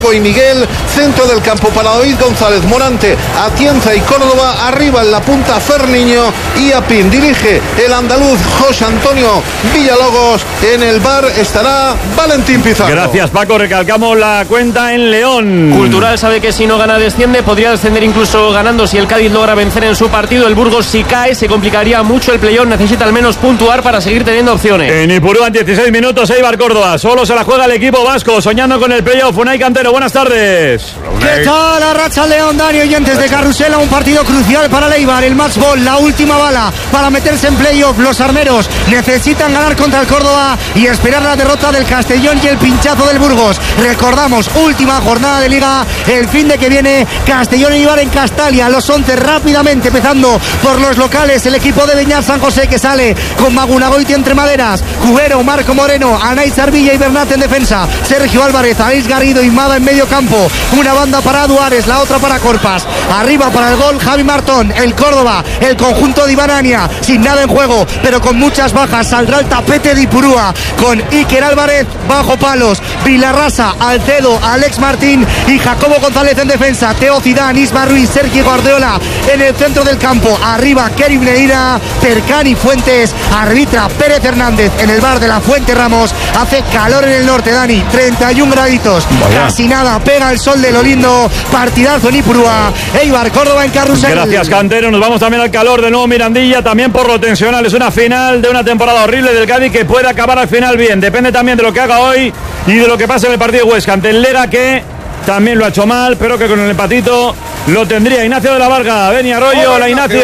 y Miguel, centro del campo para David González, Morante, Atienza y Córdoba, arriba en la punta Ferniño y Apín. Dirige el andaluz José Antonio Villalobos. En el bar estará Valentín Pizarro. Gracias, Paco. Recalcamos la cuenta en León. Cultural sabe que si no gana desciende, podría descender incluso ganando si el Cádiz logra vencer en su partido. El Burgos si cae se complicaría mucho el playoff, necesita al menos puntuar para seguir teniendo opciones. En Ipurúa en 16 minutos, Eibar Córdoba. Solo se la juega el equipo vasco, soñando con el playoff. Unai Cantero, buenas tardes. ¿Qué tal? Arracha León, Dani, oyentes de Carrusel, un partido crucial para el Eibar, el match ball, la última bala para meterse en playoff. Los armeros necesitan ganar contra el Córdoba y esperar la derrota del Castellón y el pinchazo del Burgos. Recordamos, última jornada de Liga, el fin de que viene, Castellón y Eibar en Castalia, los 11 rápidamente, empezando por los locales, el equipo de Beñat San José que sale con Magunagoiti entre maderas, Cubero, Marco Moreno, Anaiz Arvilla y Bernat en defensa, Sergio Álvarez, Aleix Garrido y Mada en medio campo, una banda para Duares, la otra para Corpas, arriba para el gol Javi Martón. El Córdoba, el conjunto de Ibarania, sin nada en juego pero con muchas bajas, saldrá el tapete de Ipurúa con Iker Álvarez bajo palos, Vilarrasa, Alcedo, Alex Martín y Jacobo González en defensa, Teo Zidane, Isma Ruiz, Sergio Guardiola en el centro del campo, arriba Kerim Neira, Percani Fuentes, arbitra Pérez Hernández. En el bar de la Fuente Ramos hace calor en el norte, Dani, 31 graditos, casi nada, pega el sol de lo lindo, partidazo en Ipurúa, Eibar Córdoba en Carrusel. Gracias, Cantero. Nos vamos también al calor de nuevo Mirandilla, también por lo tensional. Es una final de una temporada horrible del Cádiz que puede acabar al final bien. Depende también de lo que haga hoy y de lo que pase en el partido de Huesca ante el Lega, que también lo ha hecho mal, pero que con el empatito lo tendría. Ignacio de la Varga, Beni Arroyo. Hola, Ignacio.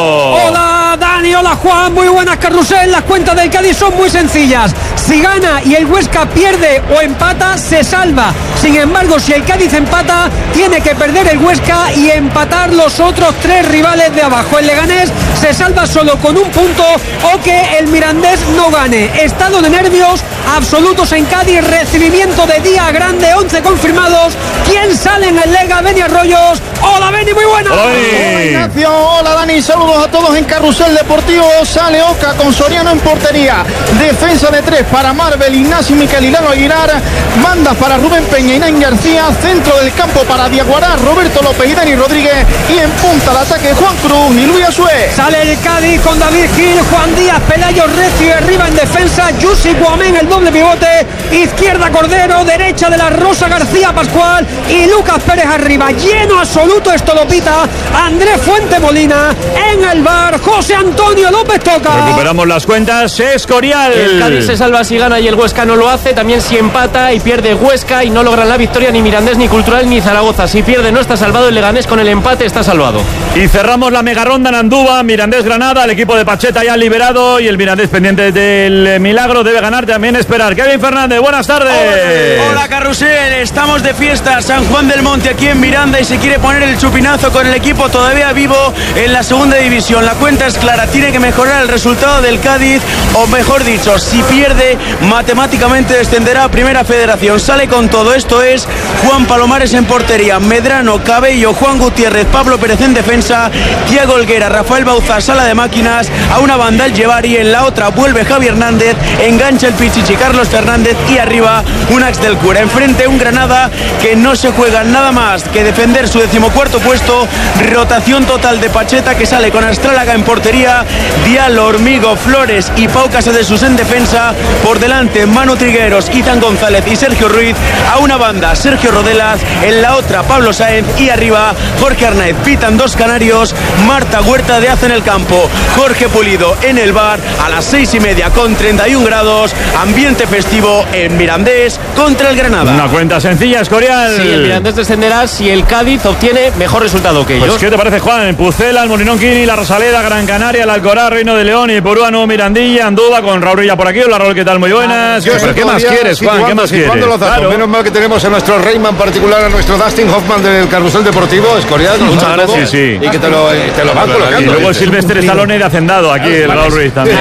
Hola, Dani, hola, Juan. Muy buenas, Carrusel. Las cuentas del Cádiz son muy sencillas. Si gana y el Huesca pierde o empata, se salva. Sin embargo, si el Cádiz empata, tiene que perder el Huesca y empatar los otros tres rivales de abajo. El Leganés se salva solo con un punto o que el Mirandés no gane. Estado de nervios absolutos en Cádiz, recibimiento de día grande, 11 confirmados. ¿Quién sale en el Lega? Beni Arroyos. Hola, Beni, muy buenas. Hola, Ignacio. Hola, Dani. Saludos a todos en Carrusel Deportivo. Sale Oca con Soriano en portería. Defensa de tres para Marvel, Ignacio, Miquel y Lalo Aguilar. Bandas para Rubén Peña y Nain García. Centro del campo para Diaguará, Roberto López y Dani Rodríguez. Y en punta al ataque Juan Cruz y Luis Azué. Sale el Cádiz con David Gil, Juan Díaz, Pelayo, Recio y arriba en defensa Yusi Guamén, el doble pivote. Izquierda Cordero, derecha de la Rosa García Pascual y Lucas Pérez arriba. Lleno absoluto esto lo pita Andrés Fuente Molina. En el bar José Antonio López Toca. Recuperamos las cuentas. Escorial. El Cádiz se salva si gana y el Huesca no lo hace. También si empata y pierde Huesca y no logran la victoria ni Mirandés, ni Cultural, ni Zaragoza. Si pierde no está salvado. El Leganés con el empate está salvado. Y cerramos la mega ronda en Andúba. Mirandés Granada, el equipo de Pacheta ya liberado y el Mirandés pendiente del milagro, debe ganar, también esperar. Kevin Fernández, buenas tardes. Hola, Carrusel, estamos de fiesta. San Juan del Monte aquí en Miranda y se quiere poner el chupinazo con el equipo todavía vivo en la segunda división. La cuenta es clara, tiene que mejorar el resultado del Cádiz, o mejor dicho, si pierde matemáticamente descenderá a Primera Federación. Sale con todo, esto es Juan Palomares en portería, Medrano, Cabello, Juan Gutiérrez, Pablo Pérez en defensa, Diego Olguera, Rafael Bauza, sala de máquinas, a una banda el Llevari, en la otra vuelve Javi Hernández, engancha el Pichichi Carlos Fernández y arriba un Ax del Cura. Enfrente un Granada que no se juega nada más que defender su 14º puesto. Rotación total de Pacheta, que sale con Astrálaga en portería, Diallo, Hormigo, Flores y Pau Casadesus en defensa. Por delante Manu Trigueros, Izan González y Sergio Ruiz. A una banda Sergio Rodelas, en la otra Pablo Sáenz y arriba Jorge Arnaiz. Pitan dos canarios, Marta Huerta de Hace en el campo, Jorge Pulido en el bar. A las 6:30 con 31 grados, ambiente festivo en Mirandés contra el Granada. Una cuenta sencilla, Escorial. Sí, el Mirandés descenderá si el Cádiz obtiene mejor resultado que ellos. Pues, ¿qué te parece, Juan? Pucela, el Molinón Quini, la Rosaleda, Gran Canaria, el Alcorá, Reino de León y Porúa, Nuevo Mirandilla, Andúba con Raúl Villa por aquí. Hola, Raúl, ¿qué tal? Muy buenas. ¿Pero qué más quieres, Juan? ¿Qué más quieres? Claro. Menos mal que tenemos a nuestro Reyman particular, a nuestro Dustin Hoffman del Carrusel Deportivo, Escorial. Muchas gracias, sí. Y que te lo van colocando. Y luego el Silvestre Stallone de Hacendado, aquí el Raúl Ruiz también.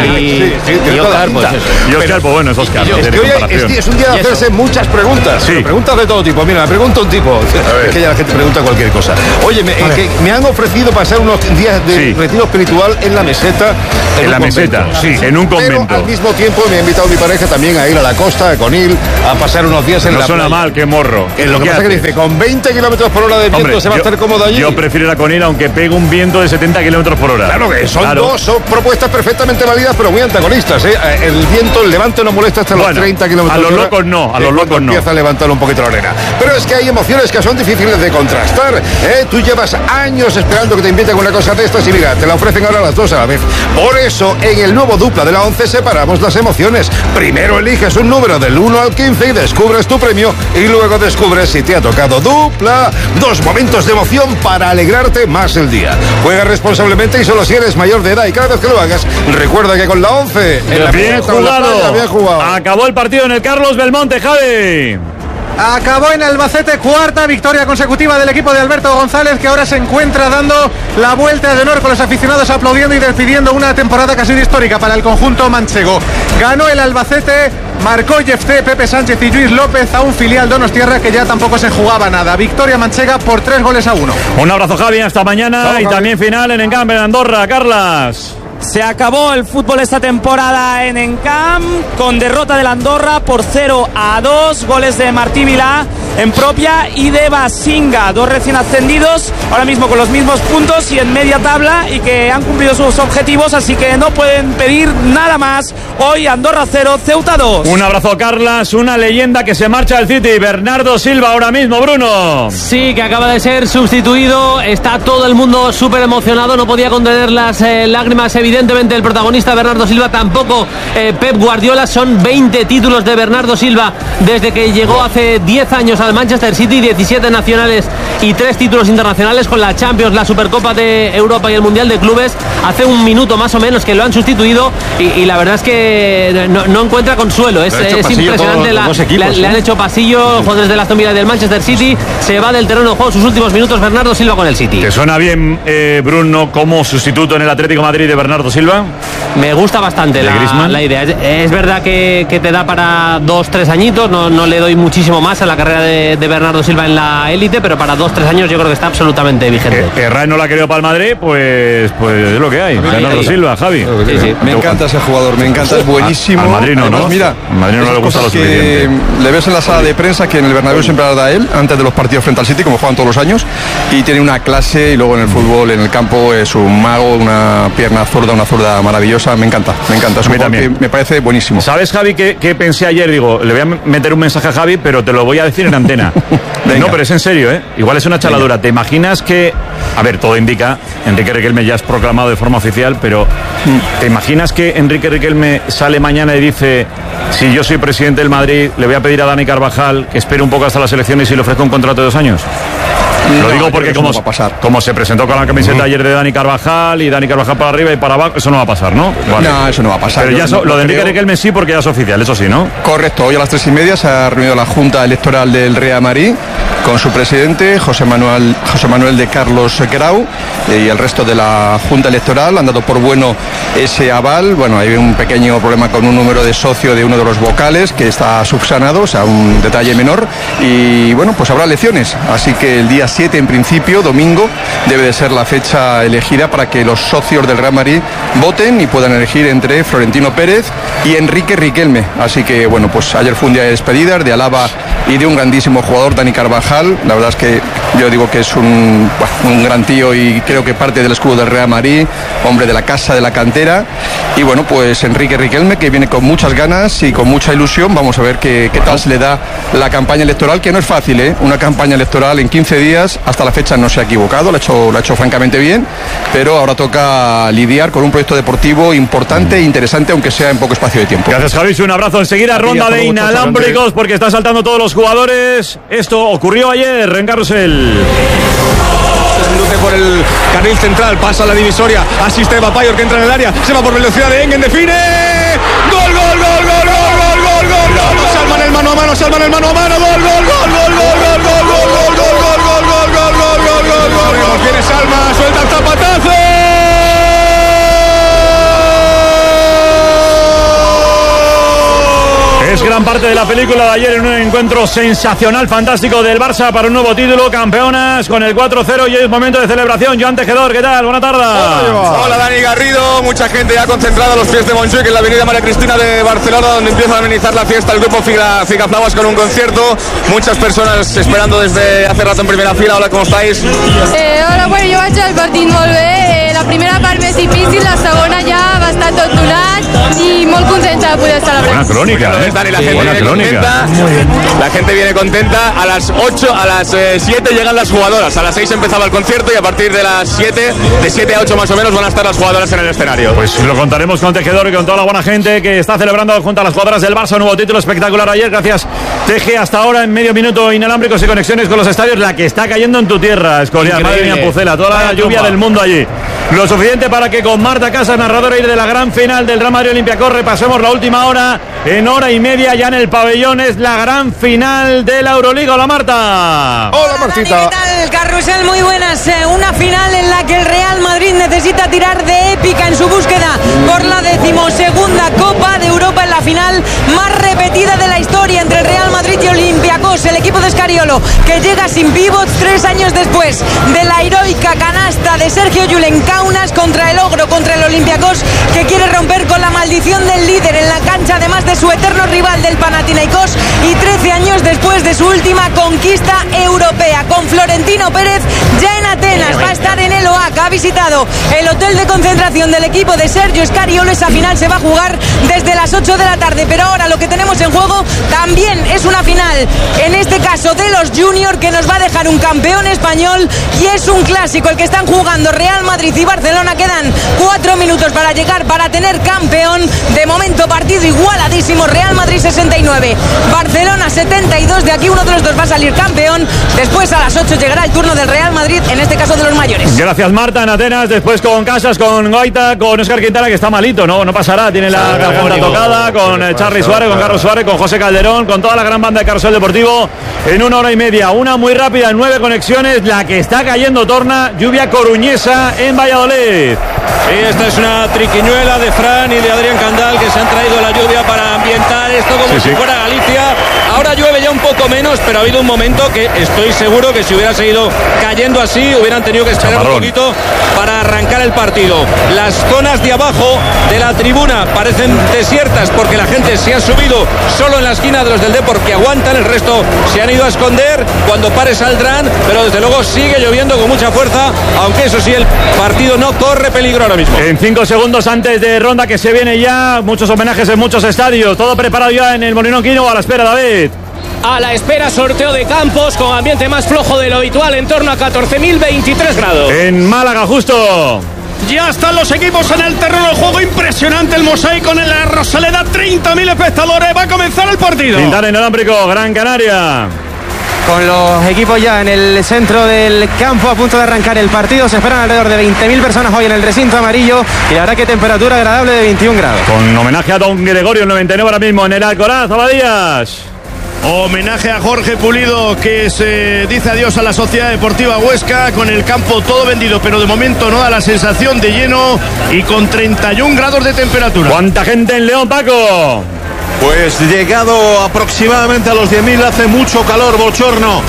Y Oscar, pues eso. Y Oscar, pues bueno, es Oscar. Es que hoy es un día de hacerse muchas preguntas. Sí. Preguntas de todo tipo. Mira, me pregunta un tío. tipo. Es que ya la gente pregunta cualquier cosa. Oye, me han ofrecido pasar unos días de retiro espiritual en la meseta. En la meseta, sí, en un convento. Pero al mismo tiempo me ha invitado mi pareja también a ir a la costa, con Conil, a pasar unos días en la playa. No suena mal, qué morro. Lo que pasa es que dice, con 20 kilómetros por hora de viento se va a estar cómodo allí. Yo prefiero ir a Conil aunque pegue un viento de 70 kilómetros por hora. Claro que son son propuestas perfectamente válidas, pero muy antagonistas, ¿eh? El viento, el levante no molesta hasta los 30 kilómetros por hora. A los locos no, a los locos no. Empieza a levantar un poquito la arena. Pero es que hay emociones que son difíciles de contrastar, ¿eh? Tú llevas años esperando que te inviten con una cosa de estas y mira, te la ofrecen ahora las dos a la vez. Por eso, en el nuevo Dupla de la 11 separamos las emociones. Primero eliges un número del 1 al 15 y descubres tu premio y luego descubres si te ha tocado Dupla. 2 momentos de emoción para alegrarte más el día. Juega responsablemente y solo si eres mayor de edad, y cada vez que lo hagas, recuerda que con la 11 en la bien jugado. Bien jugado. Acabó el partido en el Carlos Belmonte, Javi. Acabó en Albacete, 4ª victoria consecutiva del equipo de Alberto González, que ahora se encuentra dando la vuelta de honor con los aficionados aplaudiendo y despidiendo una temporada que ha sido histórica para el conjunto manchego. Ganó el Albacete, marcó Jefté, Pepe Sánchez y Luis López a un filial donostiarra que ya tampoco se jugaba nada. Victoria manchega por 3-1. Un abrazo, Javi, hasta mañana. Vamos, y Javi. También final en Encamp, en Andorra. Carlas. Se acabó el fútbol esta temporada en Encamp con derrota del Andorra por 0-2, goles de Martí Vilá en propia y de Basinga, 2 recién ascendidos, ahora mismo con los mismos puntos y en media tabla y que han cumplido sus objetivos, así que no pueden pedir nada más. Hoy Andorra 0, Ceuta 2. Un abrazo, Carlas, una leyenda que se marcha al City, Bernardo Silva ahora mismo, Bruno. Sí, que acaba de ser sustituido, está todo el mundo súper emocionado, no podía contener las lágrimas, evidentemente el protagonista Bernardo Silva, tampoco Pep Guardiola. Son 20 títulos de Bernardo Silva desde que llegó hace 10 años al Manchester City, 17 nacionales y 3 títulos internacionales con la Champions, la Supercopa de Europa y el Mundial de Clubes. Hace un minuto más o menos que lo han sustituido y la verdad es que no encuentra consuelo. Es impresionante, le han hecho pasillo jugadores de la Aston Villa del Manchester City. Se va del terreno de juego sus últimos minutos Bernardo Silva con el City. ¿Te suena bien, Bruno, como sustituto en el Atlético de Madrid de Bernardo Silva? Me gusta bastante la idea. Es verdad que te da para 2-3 añitos, no le doy muchísimo más a la carrera de Bernardo Silva en la élite, pero para 2-3 años yo creo que está absolutamente vigente. Ray no la ha querido para el Madrid, pues es lo que hay. Bernardo Silva, Javi. Sí. Me encanta ese jugador, me encanta, es buenísimo. Al Madrid no, además, ¿no? Mira, al Madrid no le gusta lo suficiente. Le ves en la sala de prensa que en el Bernabéu siempre la da él, antes de los partidos frente al City, como juegan todos los años, y tiene una clase, y luego en el fútbol, en el campo, es un mago, una pierna zurda, una zurda maravillosa. Me encanta. Es un jugador que me parece buenísimo. ¿Sabes, Javi, qué pensé ayer? Digo, le voy a meter un mensaje a Javi, pero te lo voy a decir en antena. No, pero es en serio, ¿eh? Igual es una chaladura. Venga. ¿Te imaginas que, a ver, todo indica, Enrique Riquelme ya es proclamado de forma oficial, pero ¿te imaginas que Enrique Riquelme sale mañana y dice, si yo soy presidente del Madrid, le voy a pedir a Dani Carvajal que espere un poco hasta las elecciones y le ofrezco un contrato de 2 años? Lo digo porque como se presentó con la camiseta ayer de Dani Carvajal y Dani Carvajal para arriba y para abajo, eso no va a pasar, ¿no? Vale. No, eso no va a pasar. Pero ya lo de Enrique Riquelme sí, porque ya es oficial, eso sí, ¿no? Correcto, hoy a las 3:30 se ha reunido la Junta Electoral del Real Madrid con su presidente, José Manuel de Carlos Grau, y el resto de la Junta Electoral han dado por bueno ese aval. Bueno, hay un pequeño problema con un número de socio de uno de los vocales que está subsanado, o sea, un detalle menor, y bueno, pues habrá elecciones, así que el día 7 en principio, domingo, debe de ser la fecha elegida para que los socios del Real Madrid voten y puedan elegir entre Florentino Pérez y Enrique Riquelme. Así que bueno, pues ayer fue un día de despedidas, de alaba y de un grandísimo jugador, Dani Carvajal. La verdad es que yo digo que es un gran tío y creo que parte del escudo del Real Madrid, hombre de la casa, de la cantera. Y bueno, pues Enrique Riquelme, que viene con muchas ganas y con mucha ilusión. Vamos a ver qué tal se le da la campaña electoral, que no es fácil, ¿eh? Una campaña electoral en 15 días, hasta la fecha no se ha equivocado, lo ha hecho francamente bien, pero ahora toca lidiar con un proyecto deportivo importante e interesante, aunque sea en poco espacio de tiempo. Gracias, Javi, un abrazo. Enseguida ronda de inalámbricos, porque están saltando todos los jugadores. Esto ocurrió ayer en Carrusel. Luce por el carril central, pasa la divisoria, asiste Bapayor que entra en el área, se va por velocidad de Engen, define. ¡Gol! Salman el mano a mano, gol, viene Salma, suelta el zapatazo. Es gran parte de la película de ayer en un encuentro sensacional, fantástico del Barça para un nuevo título, campeonas con el 4-0 y es momento de celebración. Joan Tejedor, ¿qué tal? Buena tarde. Hola Dani Garrido, mucha gente ya concentrada a los pies de Montjuic en la avenida María Cristina de Barcelona, donde empieza a amenizar la fiesta el grupo Figaflauas con un concierto. Muchas personas esperando desde hace rato en primera fila. Hola, ¿cómo estáis? Hola, bueno, jo vaig al partit molt bé. La primera part més difícil, la segona ja bastant tot donat i molt contenta de poder celebrar. Buena crónica, Dani, la gente viene contenta. La gente viene contenta. A las 7 llegan las jugadoras. A las 6 empezaba el concierto y a partir de las 7, de 7 a 8 más o menos, van a estar las jugadoras en el escenario. Pues lo contaremos con Tejedor y con toda la buena gente que está celebrando junto a las jugadoras del Barça un nuevo título espectacular ayer. Gracias, Teje. Hasta ahora en medio minuto inalámbricos y conexiones con los estadios. La que está cayendo en tu tierra, Escorial. Madre mía, Pucela. Toda la lluvia del mundo allí. Lo suficiente para que con Marta Casas, narradora de la gran final del Real Madrid Olympiacos, repasemos la última hora. En hora y media ya en el pabellón es la gran final de la Euroliga. Hola, Marta. Hola, Martita. ¿Qué tal? Carrusel, muy buenas. Una final en la que el Real Madrid necesita tirar de épica en su búsqueda por la 12ª Copa de Europa, en la final más repetida de la historia entre el Real Madrid y Olympiacos. El equipo de Scariolo, que llega sin pivots 3 años después de la heroica canasta de Sergio Llull en Kaunas contra el ogro, contra el Olympiacos, que quiere romper con la maldición del líder en la cancha, además de su eterno rival del Panathinaikos, y 13 años después de su última conquista europea. Con Florentino Pérez ya en Atenas, va a estar en el OAC, ha visitado el hotel de concentración del equipo de Sergio Scariolo. Esa final se va a jugar desde las 8 de la tarde, pero ahora lo que tenemos en juego también es una final, en este caso de los Junior, que nos va a dejar un campeón español, y es un clásico el que están jugando Real Madrid y Barcelona. Quedan 4 minutos para llegar, para tener campeón. De momento partido igualadísimo, Real Madrid 69, Barcelona 72, de aquí uno de los dos va a salir campeón. Después a las 8 llegará el turno del Real Madrid, en este caso de los mayores. Gracias, Marta. En Atenas, después con Casas, con Goita, con Óscar Quintana, que está malito, no pasará, tiene la garganta tocada, con Charly Suárez, con Carlos Suárez, con José Calderón, con toda la gran banda de Carrusel Deportivo en una hora y media. Una muy rápida, 9 conexiones, la que está cayendo torna, lluvia coruñesa en Valladolid. Sí, esta es una triquiñuela de Fran y de Adrián Candal, que se han traído la lluvia para ambientar esto como si fuera Galicia. Ahora llueve ya un poco menos, pero ha habido un momento que estoy seguro que si hubiera seguido cayendo así, hubieran tenido que esperar un poquito para arrancar el partido. Las zonas de abajo de la tribuna parecen desiertas porque la gente se ha subido solo en la esquina de los del Depor, que aguantan, el resto se han ido a esconder. Cuando pare saldrán, pero desde luego sigue lloviendo con mucha fuerza, aunque eso sí, el partido no corre peligro ahora mismo. En 5 segundos antes de ronda que se viene ya, muchos homenajes en muchos estadios, todo preparado ya en el Molinón Quino. A la espera, David. A la espera, sorteo de campos con ambiente más flojo de lo habitual, en torno a 14.023 grados. En Málaga, justo. Ya están los equipos en el terreno de juego. Impresionante el mosaico en la Rosaleda. 30.000 espectadores. Va a comenzar el partido. Quintana inalámbrico, Gran Canaria. Con los equipos ya en el centro del campo a punto de arrancar el partido. Se esperan alrededor de 20.000 personas hoy en el recinto amarillo. Y la verdad que temperatura agradable de 21 grados. Con homenaje a Don Gregorio, el 99 ahora mismo en el Alcoraz. Abadías. Homenaje a Jorge Pulido, que se dice adiós a la Sociedad Deportiva Huesca, con el campo todo vendido, pero de momento no da la sensación de lleno y con 31 grados de temperatura. ¿Cuánta gente en León, Paco? Pues llegado aproximadamente a los 10.000, hace mucho calor, bochorno.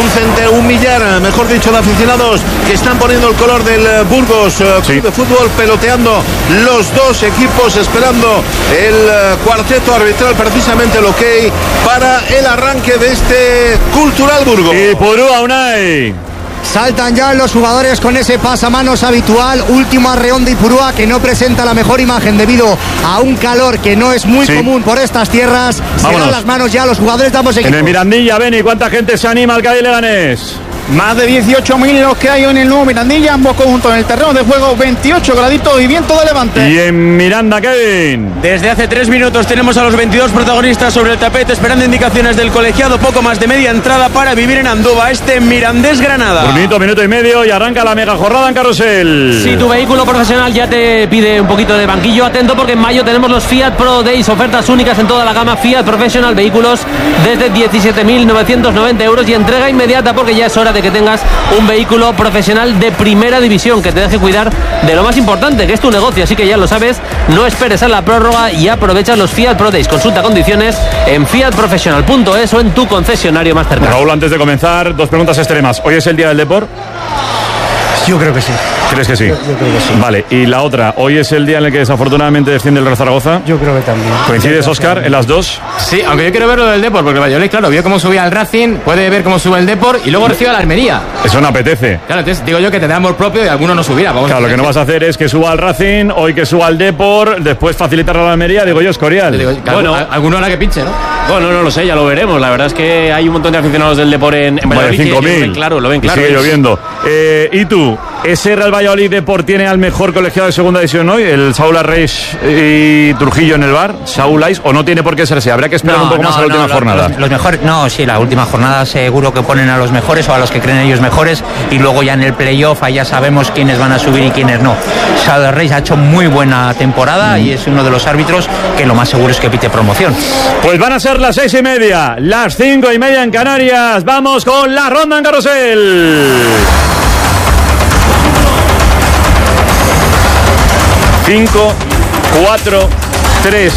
Un millar, mejor dicho, de aficionados que están poniendo el color del Burgos Club de Fútbol, peloteando los dos equipos, esperando el cuarteto arbitral, precisamente el ok para el arranque de este Cultural Burgos. Y Purúa, Unai. Saltan ya los jugadores con ese pasamanos habitual. Último arreón de Ipurúa, que no presenta la mejor imagen debido a un calor que no es muy común por estas tierras. Se dan las manos ya los jugadores de ambos equipos. En el Mirandilla, Beni, ¿cuánta gente se anima al Cádiz Leganés? Más de 18.000 los que hay en el nuevo Mirandilla, ambos conjuntos en el terreno de juego, 28 graditos y viento de levante. Y en Miranda, Kevin. Desde hace 3 minutos tenemos a los 22 protagonistas sobre el tapete, esperando indicaciones del colegiado. Poco más de media entrada para vivir en Andúba, este Mirandés Granada. Minuto y medio y arranca la mega jornada en Carrusel. Si tu vehículo profesional ya te pide un poquito de banquillo, atento, porque en mayo tenemos los Fiat Pro Days, ofertas únicas en toda la gama Fiat Professional, vehículos desde 17.990 euros y entrega inmediata, porque ya es hora de que tengas un vehículo profesional de primera división que te deje cuidar de lo más importante, que es tu negocio. Así que ya lo sabes, no esperes a la prórroga y aprovecha los Fiat Pro Days. Consulta condiciones en fiatprofessional.es o en tu concesionario más cercano. Raúl, antes de comenzar, dos preguntas extremas. ¿Hoy es el día del deporte? Yo creo que sí. ¿Crees que sí? Yo creo que sí. Vale, y la otra, ¿hoy es el día en el que desafortunadamente desciende el Real Zaragoza? Yo creo que también. ¿Coincides, Óscar, en las dos? Sí, aunque yo quiero ver lo del Depor, porque el Valladolid, claro, vio cómo subía el Racing, puede ver cómo sube el Depor y luego recibe a la Almería. Eso no apetece. Claro, entonces digo yo que tendrá amor propio y alguno no subirá. Claro, lo que no vas a hacer es que suba al Racing, hoy que suba al Depor, después facilitar a la Almería, digo yo, Escorial. Bueno, alguno hará que pinche, ¿no? Bueno, no lo sé, ya lo veremos. La verdad es que hay un montón de aficionados del Depor en Valladolid. Vale, 5.000. Claro, lo ven claro. Y sigue lloviendo. ¿Y tú? ¿Ese Real Valladolid Depor tiene al mejor colegiado de segunda división hoy? ¿El Saúl Arreix y Trujillo en el bar? ¿Saúl Ais? ¿O no tiene por qué serse? Habrá que esperar un poco más a la última jornada. Los mejores, no, sí, la última jornada seguro que ponen a los mejores o a los que creen ellos mejores, y luego ya en el playoff ahí ya sabemos quiénes van a subir y quiénes no. Saúl Arreix ha hecho muy buena temporada y es uno de los árbitros que lo más seguro es que pite promoción. Pues van a ser las 6:30, las 5:30 en Canarias. Vamos con la ronda en carrusel. 5, 4, 3,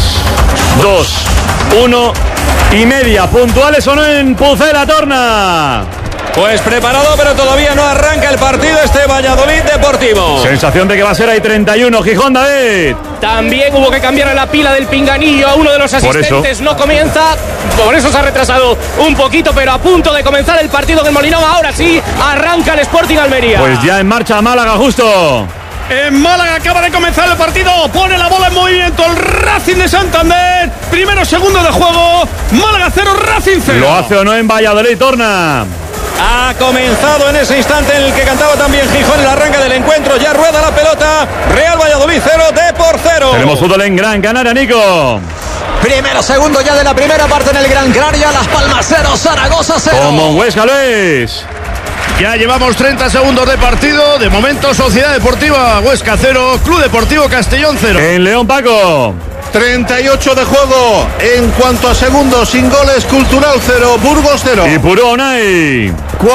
2, 1 y media. ¿Puntuales o no en Pucela, Torna? Pues preparado, pero todavía no arranca el partido este Valladolid Deportivo. Sensación de que va a ser ahí 31. Gijón, David. También hubo que cambiar la pila del pinganillo a uno de los asistentes. No comienza, por eso se ha retrasado un poquito, pero a punto de comenzar el partido del Molinón. Ahora sí, arranca el Sporting Almería. Pues ya en marcha Málaga, justo. En Málaga acaba de comenzar el partido, pone la bola en movimiento el Racing de Santander, primero segundo de juego, Málaga 0, Racing 0. ¿Lo hace o no en Valladolid, Torna? Ha comenzado en ese instante en el que cantaba también Gijón el arranque del encuentro, ya rueda la pelota, Real Valladolid 0, Depor 0. Tenemos fútbol en Gran Canaria, Nico. Primero, segundo ya de la primera parte en el Gran Canaria, Las Palmas 0, Zaragoza 0. Como en Huesca, Luis. Ya llevamos 30 segundos de partido. De momento, Sociedad Deportiva Huesca 0, Club Deportivo Castellón 0. En León, Paco. 38 de juego. En cuanto a segundos, sin goles, Cultural 0, Burgos 0. Y Puro Unai.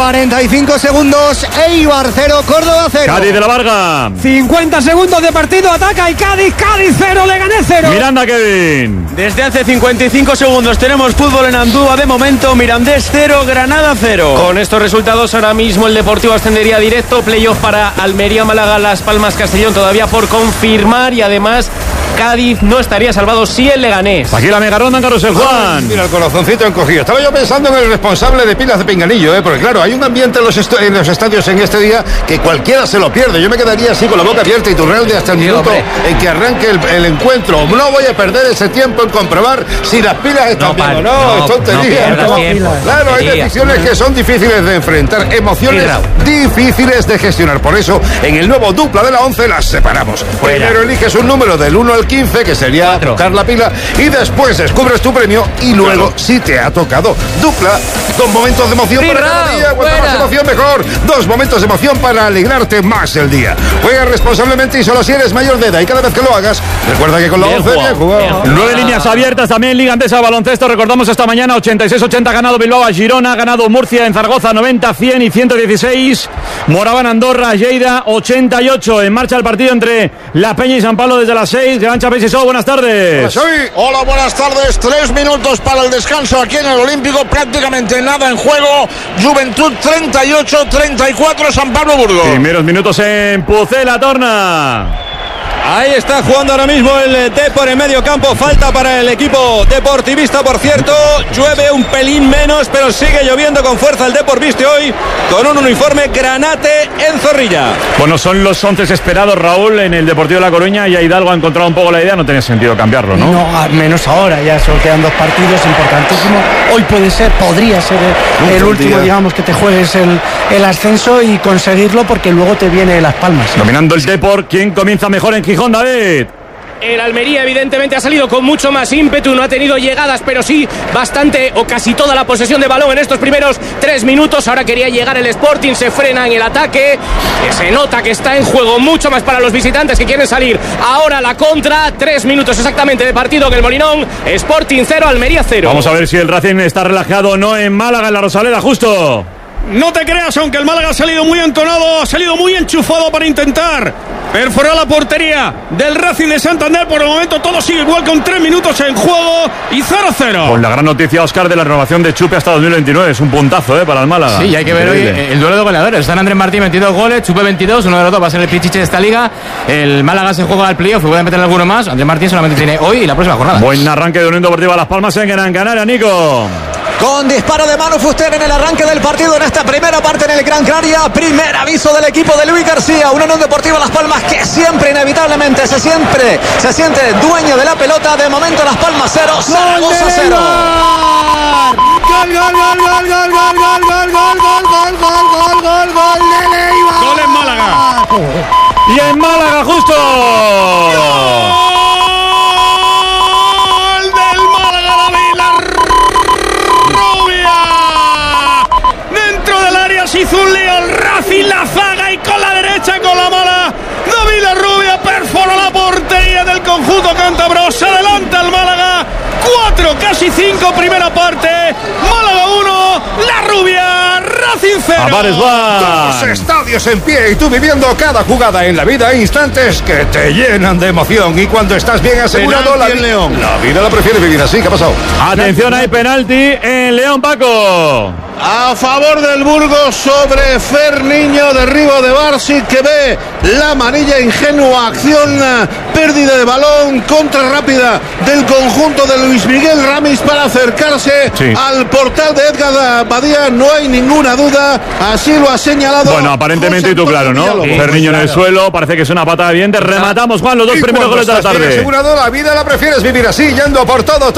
45 segundos, Eibar 0, Córdoba 0. Cádiz de la Varga. 50 segundos de partido, ataca el Cádiz, Cádiz 0, Leganés 0. Miranda, Kevin. Desde hace 55 segundos tenemos fútbol en Andúa. De momento, Mirandés 0, Granada 0. Con estos resultados ahora mismo el Deportivo ascendería directo. Playoff para Almería, Málaga, Las Palmas, Castellón todavía por confirmar, y además Cádiz no estaría salvado si el Leganés. Aquí la mega ronda en Carrusel, Juan. Mira el corazoncito encogido. Estaba yo pensando en el responsable de pilas de pinganillo, porque claro, hay un ambiente en los estadios en este día que cualquiera se lo pierde. Yo me quedaría así con la boca abierta y Iturralde hasta el minuto en que arranque el encuentro. No voy a perder ese tiempo en comprobar si las pilas están bien. No, es tontería. Claro, hay decisiones que son difíciles de enfrentar, emociones difíciles de gestionar. Por eso, en el nuevo dupla de la 11 las separamos. Primero eliges un número del 1 al 15, que sería tocar la pila, y después descubres tu premio y luego si te ha tocado. Dupla con momentos de emoción para cada día. Cuanto más emoción, mejor. 2 momentos de emoción para alegrarte más el día. Juega responsablemente y solo si eres mayor de edad, y cada vez que lo hagas, recuerda que con la 11 bien jugado. 9 líneas abiertas también, Liga Andesa de Baloncesto. Recordamos esta mañana 86-80 ha ganado Bilbao a Girona, ha ganado Murcia en Zaragoza 90, 100 y 116. Moraban Andorra, Lleida 88. En marcha el partido entre La Peña y San Pablo desde las 6. Gran Chapés y Show, buenas tardes. Hola, buenas tardes. 3 minutos para el descanso aquí en el Olímpico. Prácticamente nada en juego. Juventud 38, 34 San Pablo Burgos. Primeros minutos en Pucela, Torna. Ahí está jugando ahora mismo el Depor en medio campo. Falta para el equipo deportivista, por cierto. Llueve un pelín menos, pero sigue lloviendo con fuerza. El Depor viste hoy con un uniforme granate en Zorrilla. Bueno, son los 11 esperados, Raúl, en el Deportivo de La Coruña. Y Hidalgo ha encontrado un poco la idea. No tenía sentido cambiarlo, ¿no? No, al menos ahora. Ya solo quedan 2 partidos importantísimos. Hoy podría ser el último, digamos, que te juegues el ascenso y conseguirlo, porque luego te viene Las Palmas. Dominando el Depor. ¿Quién comienza mejor en Gijón, David? El Almería evidentemente ha salido con mucho más ímpetu, no ha tenido llegadas, pero sí bastante o casi toda la posesión de balón en estos primeros 3 minutos. Ahora quería llegar el Sporting, se frena en el ataque, que se nota que está en juego mucho más para los visitantes que quieren salir. Ahora la contra, 3 minutos exactamente de partido en el Molinón. Sporting 0, Almería 0. Vamos a ver si el Racing está relajado o no en Málaga, en la Rosaleda, justo. No te creas, aunque el Málaga ha salido muy entonado, ha salido muy enchufado para intentar perforar la portería del Racing de Santander. Por el momento todo sigue igual, con 3 minutos en juego y 0-0. Con la gran noticia, Óscar, de la renovación de Chupe hasta 2029. Es un puntazo para el Málaga. Sí, y hay que ver hoy el duelo de goleadores. Están Andrés Martín 22 goles, Chupe 22, uno de los dos va a ser el pichiche de esta liga. El Málaga se juega al playoff y puede meter alguno más. Andrés Martín solamente tiene hoy y la próxima jornada. Buen arranque de Unión Deportiva Las Palmas en Gran Canaria, Nico. Con disparo de mano Fuster en el arranque del partido en esta primera parte en el Gran Canaria. Primer aviso del equipo de Luis García. Una Unión Deportiva Las Palmas que siempre, inevitablemente, se siente dueño de la pelota. De momento Las Palmas 0, Zaragoza 0. Gol, gol, gol, gol, gol, gol, gol, gol, gol, gol, gol, gol, gol, gol de Leibar. Gol en Málaga. Y en Málaga justo. Gol del Málaga, David La Rubia. Dentro del área se hizo un lío el Racing, la zaga, y con la derecha, con la mala, David La Rubia perforó la portería del conjunto cántabro. Se adelanta el Málaga. 4, casi 5, primera parte. Málaga 1, La Rubia, Racing 0. Dos estadios en pie y tú viviendo cada jugada en la vida, instantes que te llenan de emoción. Y cuando estás bien asegurado, la vida la prefiere vivir así. ¿Qué ha pasado? Atención, hay penalti en León, Paco. A favor del Burgos sobre Ferniño, derribo de Barsi, que ve la amarilla, ingenua acción, pérdida de balón, contra rápida del conjunto de Luis Miguel Ramis para acercarse al portal de Edgar Badía. No hay ninguna duda, así lo ha señalado. Bueno, aparentemente y tú claro, ¿no? Ferniño en el suelo, parece que es una patada bien. Rematamos, Juan, los dos primeros goles de la tarde. Asegurado, la vida la prefieres vivir así, yendo por todo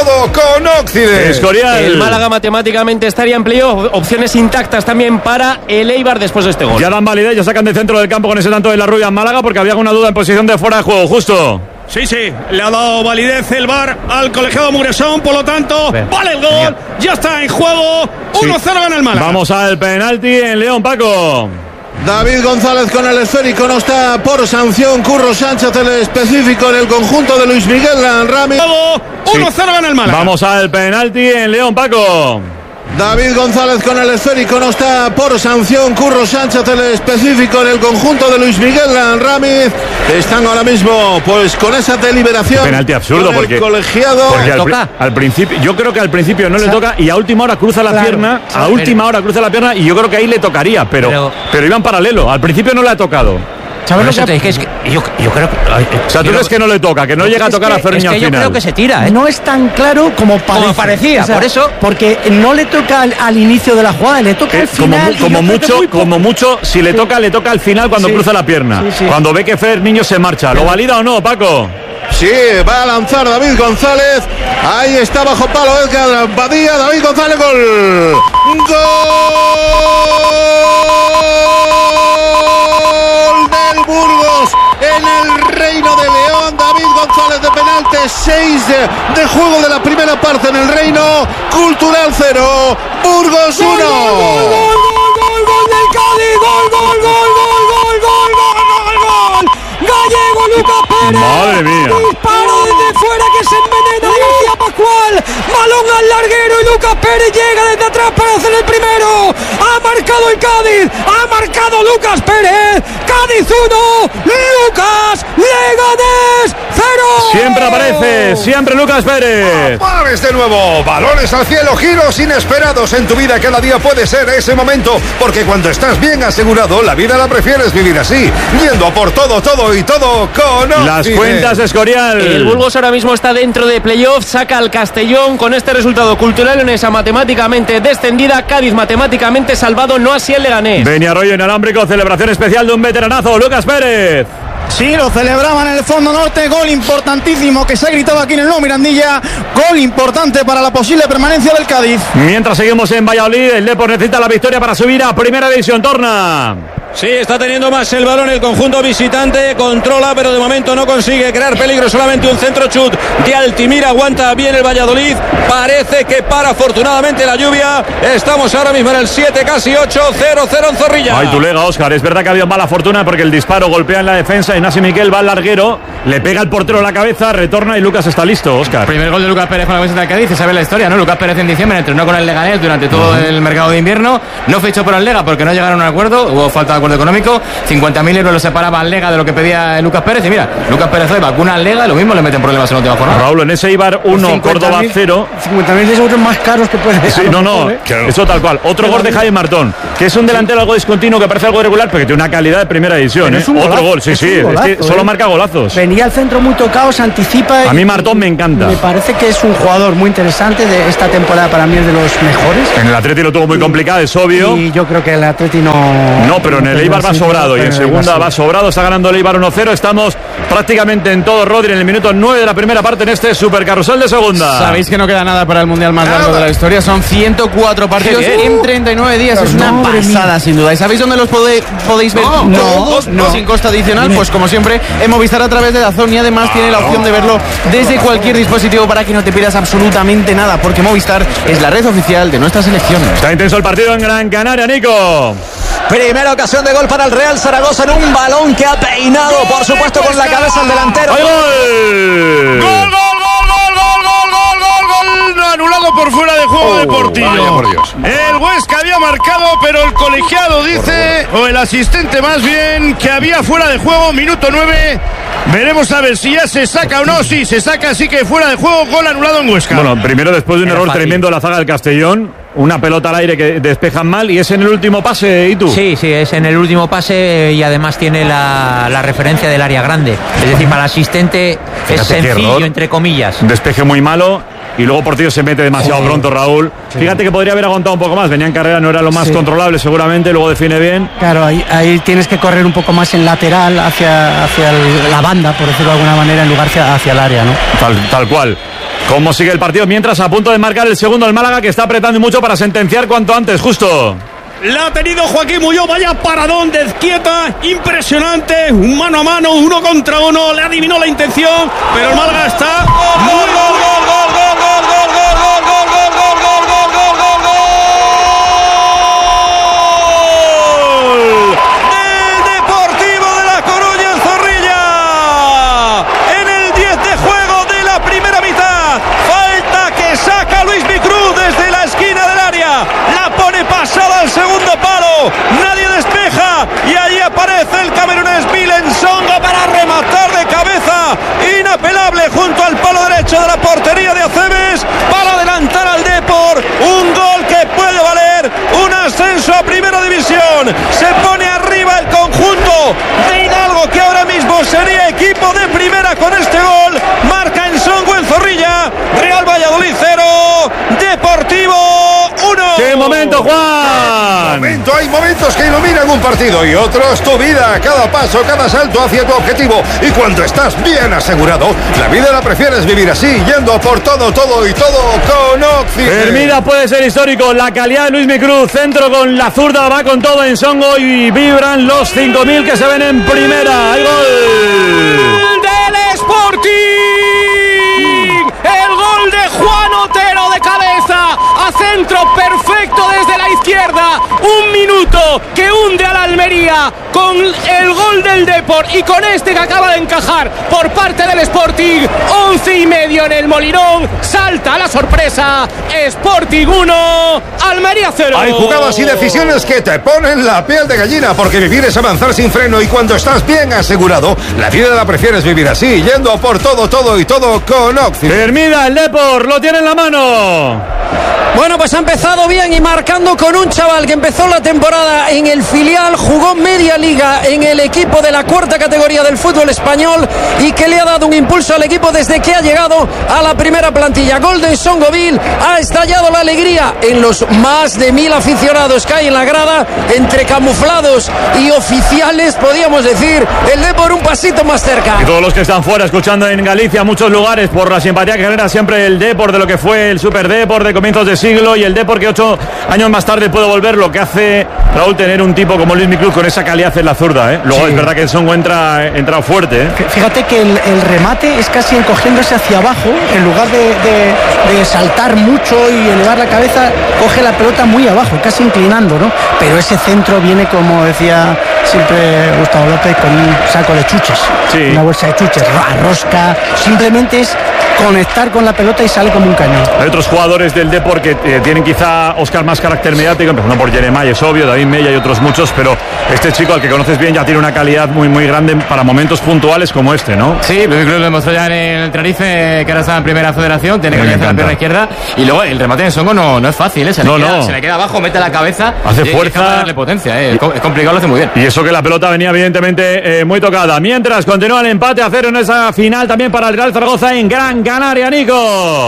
con Occidente. Escorial. El Málaga matemáticamente estaría en playoff. Opciones intactas también para el Eibar después de este gol. Ya dan validez, ya sacan de centro del campo con ese tanto de La Rubia en Málaga, porque había alguna duda en posición de fuera de juego, justo. Sí, le ha dado validez el VAR al colegiado Muresón, por lo tanto, vale el gol, ya está en juego, 1-0 gana el Málaga. Vamos al penalti en León, Paco. David González con el esférico, no está por sanción. Curro Sánchez, el específico en el conjunto de Luis Miguel Ramis. 1-0 gana el Málaga. Vamos al penalti en León, Paco. David González con el esférico, no está por sanción. Curro Sánchez, el específico en el conjunto de Luis Miguel Ramis. Están ahora mismo pues con esa deliberación. Penalti absurdo porque colegiado. Porque al principio, yo creo que al principio no le toca y a última hora cruza la pierna. A última hora cruza la pierna y yo creo que ahí le tocaría, pero iba en paralelo. Al principio no le ha tocado. ¿Sabes lo que te dije? Es que yo creo que... O sea, tú crees que no le toca, que no llega a tocar a Ferniño al final. Yo creo que se tira, ¿eh? No es tan claro como parecía, o sea, por eso. Porque no le toca al inicio de la jugada, le toca al final. Como mucho, si le toca al final cuando cruza la pierna. Cuando ve que Ferniño se marcha. ¿Lo valida o no, Paco? Sí, va a lanzar David González. Ahí está bajo palo Edgar Badía. David González, gol. ¡Gol del Burgos en el Reino de León! David González de penalti, 6 de juego de la primera parte en el Reino. Cultural 0, Burgos 1. Gol del Cádiz, gol. Gallego, Lucas Pérez. Madre mía. Disparo desde fuera que se envenena García Pascual. Balón al larguero y Lucas Pérez llega desde atrás para hacer el primero. Ha marcado el Cádiz. Ha marcado Lucas Pérez. Cádiz 1, Lucas Leganés 0. Siempre aparece, siempre Lucas Pérez. Pares de nuevo, balones al cielo, giros inesperados en tu vida. Cada día puede ser ese momento, porque cuando estás bien asegurado, la vida la prefieres vivir así, yendo a por todo con las cuentas de Escorial. El Burgos ahora mismo está dentro de playoff, saca al Castellón con este resultado. Cultural Leonesa matemáticamente descendida, Cádiz matemáticamente salvado, no así el Leganés. Beni Arroyo inalámbrico, celebración especial de un veteranazo, Lucas Pérez. Sí, lo celebraban en el fondo norte, gol importantísimo que se ha gritado aquí en el nuevo Mirandilla, gol importante para la posible permanencia del Cádiz. Mientras seguimos en Valladolid, el Depor necesita la victoria para subir a Primera División. Torna. Sí, está teniendo más el balón el conjunto visitante, controla, pero de momento no consigue crear peligro, solamente un centro chut de Altimira, aguanta bien el Valladolid, parece que para afortunadamente la lluvia, estamos ahora mismo en el 7, casi 8, 0-0 en Zorrilla. Ay, tu lega, Óscar, es verdad que ha habido mala fortuna porque el disparo golpea en la defensa, Ignasi Miquel va al larguero, le pega al portero en la cabeza, retorna y Lucas está listo, Óscar. Primer gol de Lucas Pérez con la camiseta del Cádiz, y sabe la historia, ¿no? Lucas Pérez en diciembre entrenó con el Leganés durante todo el mercado de invierno, no fichó por el Lega porque no llegaron a un acuerdo, hubo falta de acuerdo económico, 50.000 euros lo separaba al Lega de lo que pedía Lucas Pérez, y mira, Lucas Pérez hoy vacuna al Lega, lo mismo le meten problemas en la última jornada. Raúl, en ese Eibar 1, Córdoba 0. 50.000 euros más caros que puede Sí, no, eso tal cual. Otro gol de Jaime Martón, que es un delantero algo discontinuo, que parece algo irregular, pero que tiene una calidad de primera división. Es un Otro golazo, gol, sí, es que solo marca golazos. Venía al centro muy tocado, se anticipa. A mí Martón me encanta. Me parece que es un jugador muy interesante de esta temporada, para mí es de los mejores. En el Atleti lo tuvo muy complicado, es obvio. Y yo creo que el Atleti no... No, pero en el Eibar va sobrado, y en segunda va sobrado, está ganando el Eibar 1-0, estamos prácticamente en todo, Rodri, en el minuto 9 de la primera parte en este Supercarrusel de segunda. Sabéis que no queda nada para el Mundial más largo de la historia, son 104 partidos en 39 días, es una pasada sin duda. ¿Y sabéis dónde los podéis ver? Todos, sin coste adicional, pues como siempre, en Movistar a través de DAZN, y además tiene la opción de verlo desde cualquier dispositivo para que no te pierdas absolutamente nada, porque Movistar es la red oficial de nuestra selección. Está intenso el partido en Gran Canaria, Nico. Primera ocasión de gol para el Real Zaragoza en un balón que ha peinado, por supuesto, con la cabeza el delantero. ¡Gol! ¡Gol! Anulado por fuera de juego deportivo. Vaya por Dios. El Huesca había marcado, pero el colegiado dice, o el asistente más bien, que había fuera de juego, minuto 9. Veremos a ver si ya se saca o no. Si se saca, así que fuera de juego, gol anulado en Huesca. Bueno, primero después de un error tremendo de la zaga del Castellón, una pelota al aire que despejan mal, y es en el último pase, ¿y tú? Sí, es en el último pase, y además tiene la referencia del área grande. Es decir, para el asistente es sencillo, entre comillas. Despeje muy malo. Y luego Portillo se mete demasiado pronto, Raúl. Sí. Fíjate que podría haber aguantado un poco más. Venía en carrera, no era lo más controlable seguramente. Luego define bien. Claro, ahí tienes que correr un poco más en lateral hacia la banda, por decirlo de alguna manera, en lugar hacia el área, ¿no? Tal cual. ¿Cómo sigue el partido? Mientras a punto de marcar el segundo el Málaga, que está apretando mucho para sentenciar cuanto antes, justo. La ha tenido Joaquín Muñoz, vaya paradón de Ezquieta, impresionante, un mano a mano, 1 contra 1, le adivinó la intención, pero el Málaga está muy al segundo palo, nadie despeja y allí aparece el camerunés Milen Songo para rematar de cabeza, inapelable junto al palo derecho de la portería de Acebes para adelantar al Depor, un gol que puede valer un ascenso a primera división. Se pone arriba el conjunto de Hidalgo, que ahora mismo sería equipo de primera con este gol. Marca en Songo en Zorrilla, Real Valladolid 0, Deportivo 1. ¡Qué momento, Juan! Hay momentos que iluminan un partido y otros tu vida. Cada paso, cada salto hacia tu objetivo. Y cuando estás bien asegurado, la vida la prefieres vivir así, yendo por todo y todo con Oxygen. Hermida puede ser histórico. La calidad de Luismi Cruz, centro con la zurda, va con todo en Songo y vibran los 5.000 que se ven en primera. ¡Hay gol! ¡Del Sporting! ¡El gol de Juan Otero de cabeza! A centro perfecto desde la izquierda. Un minuto que hunde a la Almería con el gol del Depor y con este que acaba de encajar por parte del Sporting. 11:30 en el Molinón. Salta la sorpresa. Sporting 1, Almería 0. Hay jugadas y decisiones que te ponen la piel de gallina, porque vivir es avanzar sin freno, y cuando estás bien asegurado, la vida la prefieres vivir así, yendo por todo y todo con Oxygen. Hermida, el Depor lo tiene en la mano. Bueno, pues ha empezado bien y marcando con un chaval que empezó la temporada en el filial, jugó media liga en el equipo de la cuarta categoría del fútbol español y que le ha dado un impulso al equipo desde que ha llegado a la primera plantilla. Golden Songoville, ha estallado la alegría en los más de 1.000 aficionados que hay en la grada, entre camuflados y oficiales, podríamos decir, el Depor un pasito más cerca. Y todos los que están fuera escuchando en Galicia, muchos lugares, por la simpatía que genera siempre el Depor, de lo que fue el Super Depor de comienzos de siglo, y el Depor que 8 años más tarde puede volver, lo que hace, Raúl, tener un tipo como Luismi Cruz con esa esa calidad en la zurda, ¿eh? Luego es verdad que el Songo entra fuerte, ¿eh? Fíjate que el remate es casi encogiéndose hacia abajo, en lugar de saltar mucho y elevar la cabeza, coge la pelota muy abajo, casi inclinando, ¿no? Pero ese centro viene, como decía siempre Gustavo López, con un saco de chuches, una bolsa de chuches, rosca, simplemente es conectar con la pelota y sale como un cañón. Hay otros jugadores del Depor que tienen quizá, Óscar, más carácter mediático, empezando por Jeremai, es obvio, David Mella y otros muchos, pero este chico al que conoces bien ya tiene una calidad muy muy grande para momentos puntuales como este, ¿no? Sí, creo que lo demostró ya en el Tenerife, que ahora está en primera federación, tiene calidad en la pierna izquierda, y luego el remate de Songo no es fácil, ¿eh? Se le queda abajo, mete la cabeza, hace fuerza, para darle potencia, ¿eh? Es complicado, lo hace muy bien. Y eso que la pelota venía evidentemente muy tocada. Mientras continúa el empate a 0 en esa final también para el Real Zaragoza en Gran Canaria, Nico.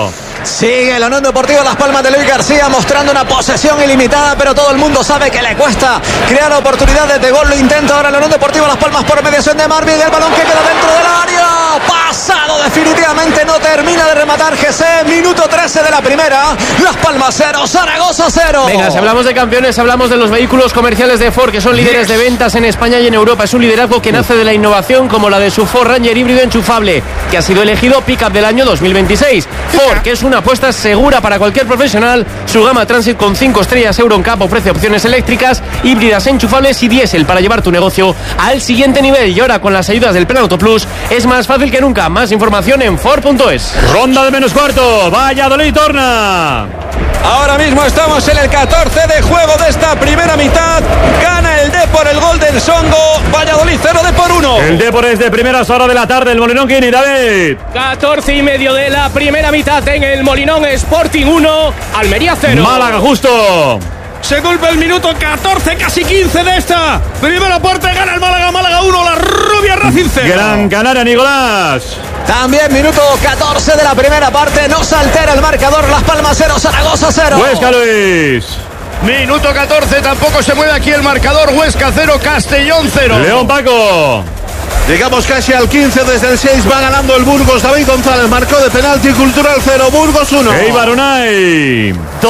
Sigue la Unión Deportiva Las Palmas de Luis García mostrando una posesión ilimitada, pero todo el mundo sabe que le cuesta crear oportunidades de gol. Lo intenta ahora la Unión Deportiva Las Palmas por mediación de Marvin, el balón que queda dentro del área. Pasado definitivamente, no termina de rematar GC. Minuto 13 de la primera. Las Palmas 0, Zaragoza 0. Venga, si hablamos de campeones, hablamos de los vehículos comerciales de Ford, que son líderes de ventas en España y en Europa. Es un liderazgo que nace de la innovación, como la de su Ford Ranger híbrido enchufable, que ha sido elegido Pickup del año 2026. Ford, que es una apuesta segura para cualquier profesional. Su gama Transit con 5 estrellas EuroNCAP ofrece opciones eléctricas, híbridas enchufables y diésel para llevar tu negocio al siguiente nivel. Y ahora, con las ayudas del Plan Auto Plus, es más fácil que nunca. Más información en Ford.es. Ronda de menos cuarto, Valladolid torna. Ahora mismo estamos en el 14 de juego de esta primera mitad. Gana el Depor el gol del Songo. Valladolid 0, Depor 1. El Depor es de primeras horas de la tarde. El Molinón, Kini, David. 14:30 de la primera mitad en el Molinón. Sporting 1, Almería 0. Málaga justo. Se golpea el minuto 14, casi 15 de esta primera parte. Gana el Málaga, Málaga 1, la Rubia Racing 0. Gran Canaria, Nicolás. También minuto 14 de la primera parte. No se altera el marcador. Las Palmas 0, Zaragoza 0. Huesca, Luis. Minuto 14, tampoco se mueve aquí el marcador. Huesca 0, Castellón 0. León, Paco. Llegamos casi al 15, desde el 6 va ganando el Burgos. David González marcó de penalti. Cultural 0, Burgos 1. Eibar Unai.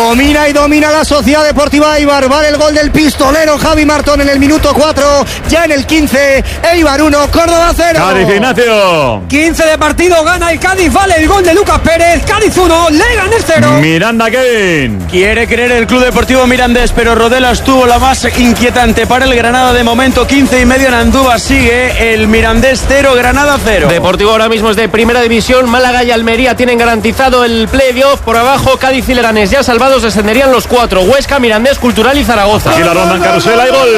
Domina la Sociedad Deportiva Eibar. Vale el gol del pistolero Javi Martón en el minuto 4. Ya en el 15, Eibar 1, Córdoba 0. Cádiz, Ignacio. 15 de partido, gana el Cádiz. Vale el gol de Lucas Pérez. Cádiz 1, Leganés 0. Miranda, Kevin. Quiere creer el Club Deportivo Mirandés, pero Rodelas tuvo la más inquietante para el Granada de momento. 15:30 en Andúba. Sigue el Mirandés 0, Granada 0. Deportivo ahora mismo es de primera división. Málaga y Almería tienen garantizado el playoff. Por abajo, Cádiz y Leganés ya salvados, descenderían los 4. Huesca, Mirandés, Cultural y Zaragoza. Aquí la ronda en carrusel, hay gol.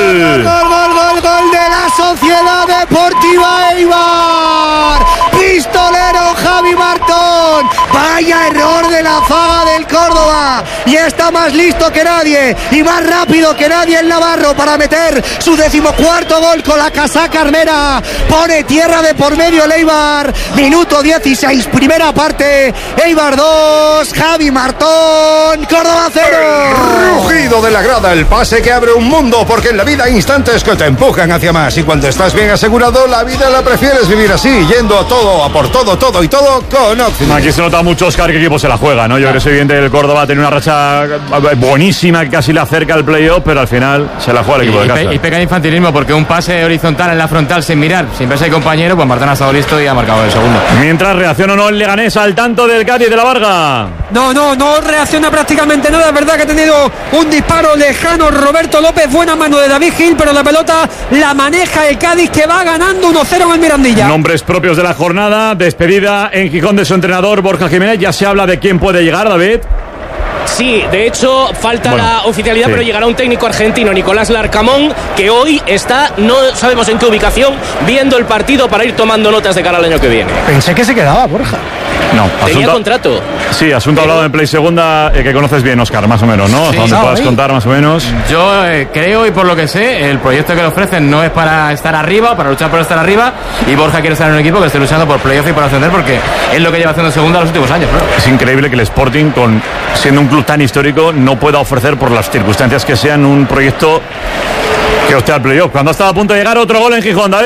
Gol de la Sociedad Deportiva Eibar. Pistolero Javi Martón. Vaya error de la zaga del Córdoba. Y está más listo que nadie y más rápido que nadie el Navarro para meter su 14º gol con la casaca armera. Pone tierra de por medio el Eibar. Minuto 16, primera parte. Eibar 2, Javi Martón, Córdoba 0. Rugido de la grada, el pase que abre un mundo, porque en la vida hay instantes que te empujan hacia más. Y cuando estás bien asegurado, la vida la prefieres vivir así, yendo a todo, a por todo, todo y todo con Optima. Aquí se nota mucho, Oscar, qué equipo se la juega, ¿no? Yo creo que es evidente que el Córdoba tiene una racha buenísima que casi le acerca al playoff, pero al final se la juega el equipo de casa. Y peca de infantilismo, porque un pase horizontal en la frontal sin mirar, sin verse el compañero, pues Martán ha estado listo y ha marcado el segundo. Mientras reacciona o no el Leganés al tanto del Cádiz de la Varga. No reacciona prácticamente nada. Es verdad que ha tenido un disparo lejano Roberto López, buena mano de David Gil, pero la pelota la maneja el Cádiz, que va ganando 1-0 en el Mirandilla. Nombres propios de la jornada, despedida en Gijón de su entrenador Borja Jiménez. Ya se habla de quién puede llegar, David. Sí, de hecho falta la oficialidad, pero llegará un técnico argentino, Nicolás Larcamón, que hoy está, no sabemos en qué ubicación, viendo el partido para ir tomando notas de cara al año que viene. Pensé que se quedaba, Borja. No, tenía contrato. Sí, asunto hablado en Play Segunda, que conoces bien, Óscar, más o menos, ¿no? Sí, donde puedas contar más o menos. Yo creo, y por lo que sé, el proyecto que le ofrecen no es para estar arriba, para luchar por estar arriba, y Borja quiere estar en un equipo que esté luchando por playoff y por ascender, porque es lo que lleva haciendo Segunda los últimos años, ¿no? Es increíble que el Sporting, siendo un club tan histórico, no pueda ofrecer, por las circunstancias que sean, un proyecto que opte al playoff. Cuando estaba a punto de llegar otro gol en Gijón, David.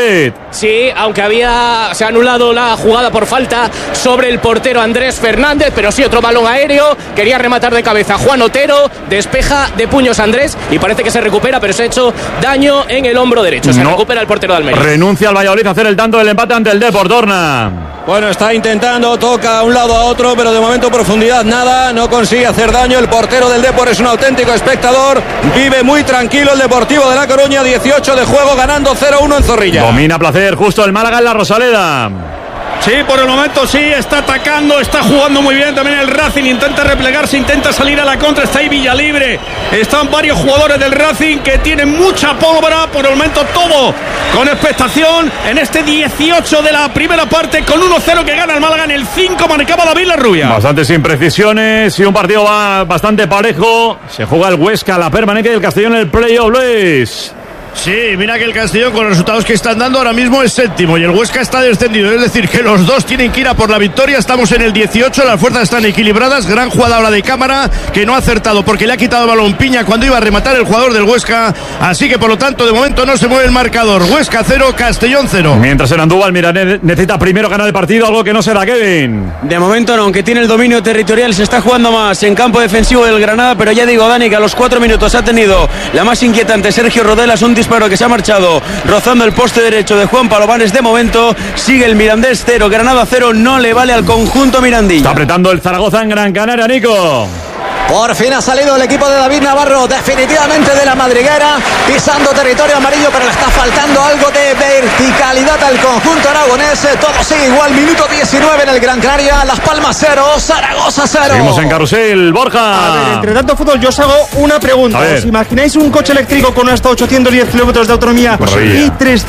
Sí, aunque se ha anulado la jugada por falta sobre el portero Andrés Fernández, pero sí otro balón aéreo, quería rematar de cabeza Juan Otero, despeja de puños Andrés y parece que se recupera, pero se ha hecho daño en el hombro derecho. Se recupera el portero de Almería. Renuncia al Valladolid a hacer el tanto del empate ante el Depor, Dorna. Bueno, está intentando, toca a un lado a otro, pero de momento profundidad nada, no consigue hacer daño. El portero del Depor es un auténtico espectador, vive muy tranquilo el Deportivo de La Coruña, 18 de juego, ganando 0-1 en Zorrilla. Domina placer justo el Málaga en la Rosaleda. Sí, por el momento sí, está atacando, está jugando muy bien también el Racing, intenta replegarse, intenta salir a la contra, está ahí Villalibre, están varios jugadores del Racing que tienen mucha pólvora, por el momento todo con expectación en este 18 de la primera parte con 1-0 que gana el Málaga en el 5, marcaba David Larrubia. Bastantes imprecisiones y un partido va bastante parejo, se juega el Huesca, la permanencia del Castellón en el playoff, Luis. Sí, mira que el Castellón con los resultados que están dando ahora mismo es séptimo y el Huesca está descendido, es decir que los dos tienen que ir a por la victoria. Estamos en el 18, las fuerzas están equilibradas, gran jugada ahora de Cámara que no ha acertado porque le ha quitado el balón Piña cuando iba a rematar el jugador del Huesca, así que por lo tanto de momento no se mueve el marcador. Huesca 0, Castellón 0. Mientras en Andúbal, mira, necesita primero ganar el partido, algo que no será Kevin. De momento no, aunque tiene el dominio territorial, se está jugando más en campo defensivo del Granada, pero ya digo, Dani, que a los 4 minutos ha tenido la más inquietante Sergio Rodelas, un disparo que se ha marchado rozando el poste derecho de Juan Palomares. De momento sigue el Mirandés 0, Granada 0, no le vale al conjunto mirandilla. Está apretando el Zaragoza en Gran Canaria, Nico. Por fin ha salido el equipo de David Navarro definitivamente de la madriguera, pisando territorio amarillo, pero le está faltando algo de verticalidad al conjunto aragonés. Todo sigue igual, minuto 19 en el Gran Canaria, Las Palmas 0, Zaragoza 0. Seguimos en carrusel, Borja. A ver, entre tanto fútbol, yo os hago una pregunta. ¿Os imagináis un coche eléctrico con hasta 810 kilómetros de autonomía y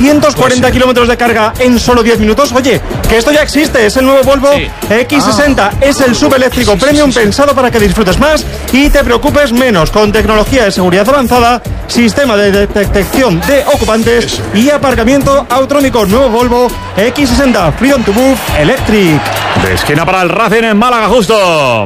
340 kilómetros de carga en solo 10 minutos? Oye, que esto ya existe, es el nuevo Volvo X60, es el subeléctrico premium pensado para que disfrutes más y te preocupes menos, con tecnología de seguridad avanzada, sistema de detección de ocupantes y aparcamiento autonómico. Nuevo Volvo X60 Freedom to Move Electric. De esquina para el Racing en Málaga, justo.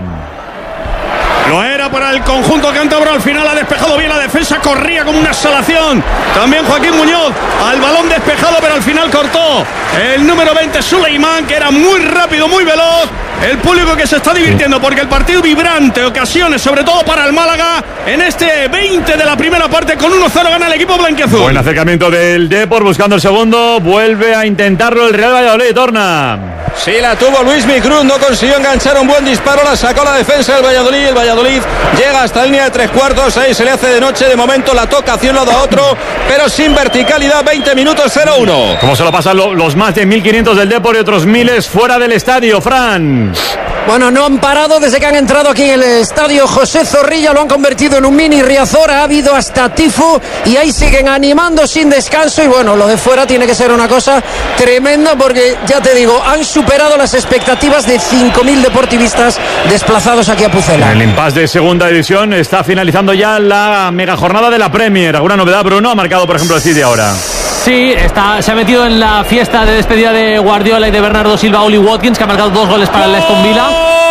Lo era para el conjunto cántabro, al final ha despejado bien la defensa, corría como una exhalación. También Joaquín Muñoz al balón despejado, pero al final cortó el número 20 Suleimán, que era muy rápido, muy veloz. El público que se está divirtiendo porque el partido vibrante, ocasiones sobre todo para el Málaga en este 20 de la primera parte, con 1-0 gana el equipo blanquiazul. Buen acercamiento del Depor buscando el segundo, vuelve a intentarlo el Real Valladolid, Torna. Sí, la tuvo Luis Micruz, no consiguió enganchar un buen disparo, la sacó la defensa del Valladolid. El Valladolid llega hasta la línea de 3/4, ahí se le hace de noche, de momento la toca hacia un lado a otro, pero sin verticalidad. 20 minutos 0-1. ¿Cómo se lo pasan los más de 1.500 del Depor y otros miles fuera del estadio, Fran? Bueno, no han parado desde que han entrado aquí en el estadio José Zorrilla, lo han convertido en un mini Riazor, ha habido hasta tifo y ahí siguen animando sin descanso. Y bueno, lo de fuera tiene que ser una cosa tremenda porque, ya te digo, han superado las expectativas de 5.000 deportivistas desplazados aquí a Pucela. En el impasse de segunda división está finalizando ya la mega jornada de la Premier. ¿Alguna novedad, Bruno? Ha marcado, por ejemplo, el City ahora. Sí, se ha metido en la fiesta de despedida de Guardiola y de Bernardo Silva Oli Watkins, que ha marcado 2 goles para el Aston Villa.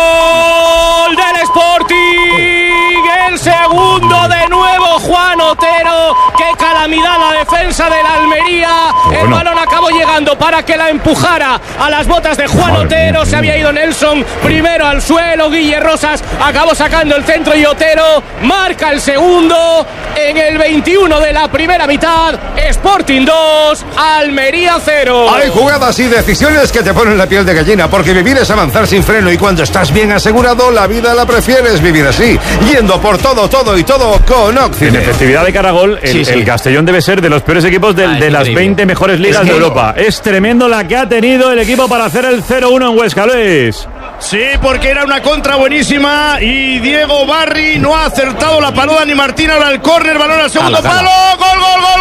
¡Gol del Sporting! El segundo de nuevo Juan Otero. ¡Qué calamidad la defensa de la Almería! El balón acabó llegando para que la empujara a las botas de Juan Otero. Se había ido Nelson primero al suelo. Guille Rosas acabó sacando el centro y Otero marca el segundo en el 21 de la primera mitad. Sporting 2, Almería 0. Hay jugadas y decisiones que te ponen la piel de gallina, porque vivir es avanzar sin freno, y cuando estás bien asegurado, la vida la prefieres vivir así, yendo por todo con Occident. En efectividad de cara a gol, el Castellón debe ser de los peores equipos de las 20 mejores ligas de Europa. Es tremendo la que ha tenido el equipo para hacer el 0-1 en Huesca, Luis. Sí, porque era una contra buenísima y Diego Barri no ha acertado la paluda ni Martín. Ahora el córner, balón al segundo palo. Gol.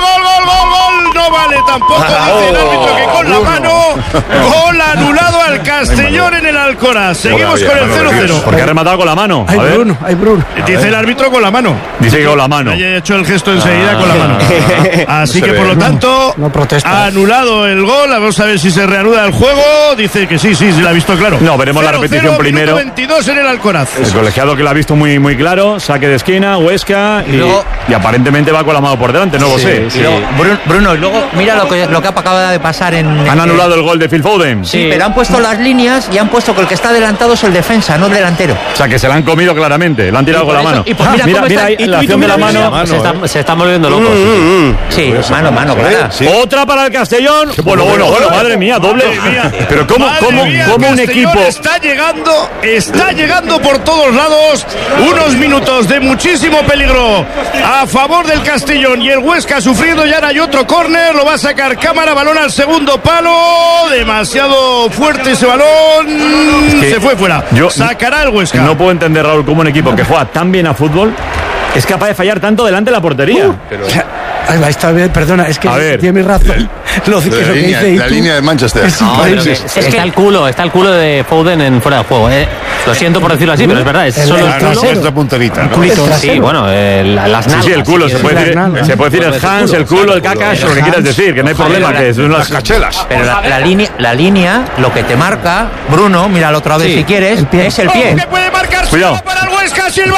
No vale tampoco, dice el árbitro, que con la mano. Gol anulado al Castellón en el Alcoraz. Seguimos con el 0-0. Porque ha rematado con la mano. Hay Bruno. Dice el árbitro con la mano. Dice que con la mano. Haya hecho el gesto enseguida con la mano. Así que por lo tanto, ha anulado el gol. Vamos a ver si se reanuda el juego. Dice que sí, la ha visto claro. No, veremos la repetición primero. 22 en el Alcoraz. El colegiado que lo ha visto muy, muy claro. Saque de esquina, Huesca. Y aparentemente va con la mano por delante, no lo sé. Sí. Bruno, luego mira lo que acaba de pasar en... Han anulado el gol de Phil Foden. Sí, pero han puesto las líneas y han puesto que el que está adelantado es el defensa, no el delantero. O sea, que se la han comido claramente. La han tirado con la mano. Mira ahí la acción de la mano. Se están volviendo locos. Sí, mano, clara. Sí. Otra para el Castellón. Bueno, madre mía, doble. Pero ¿cómo un equipo está llegando por todos lados? Unos minutos de muchísimo peligro a favor del Castellón y el Huesca sufriendo. Y ahora hay otro córner, lo va a sacar Cámara, balón al segundo palo, demasiado fuerte ese balón, se fue fuera. Sacará el Huesca. No puedo entender, Raúl, cómo un equipo que juega tan bien a fútbol es capaz de fallar tanto delante de la portería. Ahí va, está bien, perdona, es que tiene razón. La línea de Manchester. Está el culo de Foden en fuera de juego. Lo siento por decirlo así, pero es verdad. Es solo el culo. Nuestra punterita. Sí, bueno, las nalgas. Sí, el culo. Se puede decir el Hans, el culo, el Kakash, lo que quieras decir, que no hay problema, que son las cachelas. Pero la línea, lo que te marca, Bruno, míralo otra vez si quieres, es el pie. Que puede marcar Silva para el Huesca. Silva,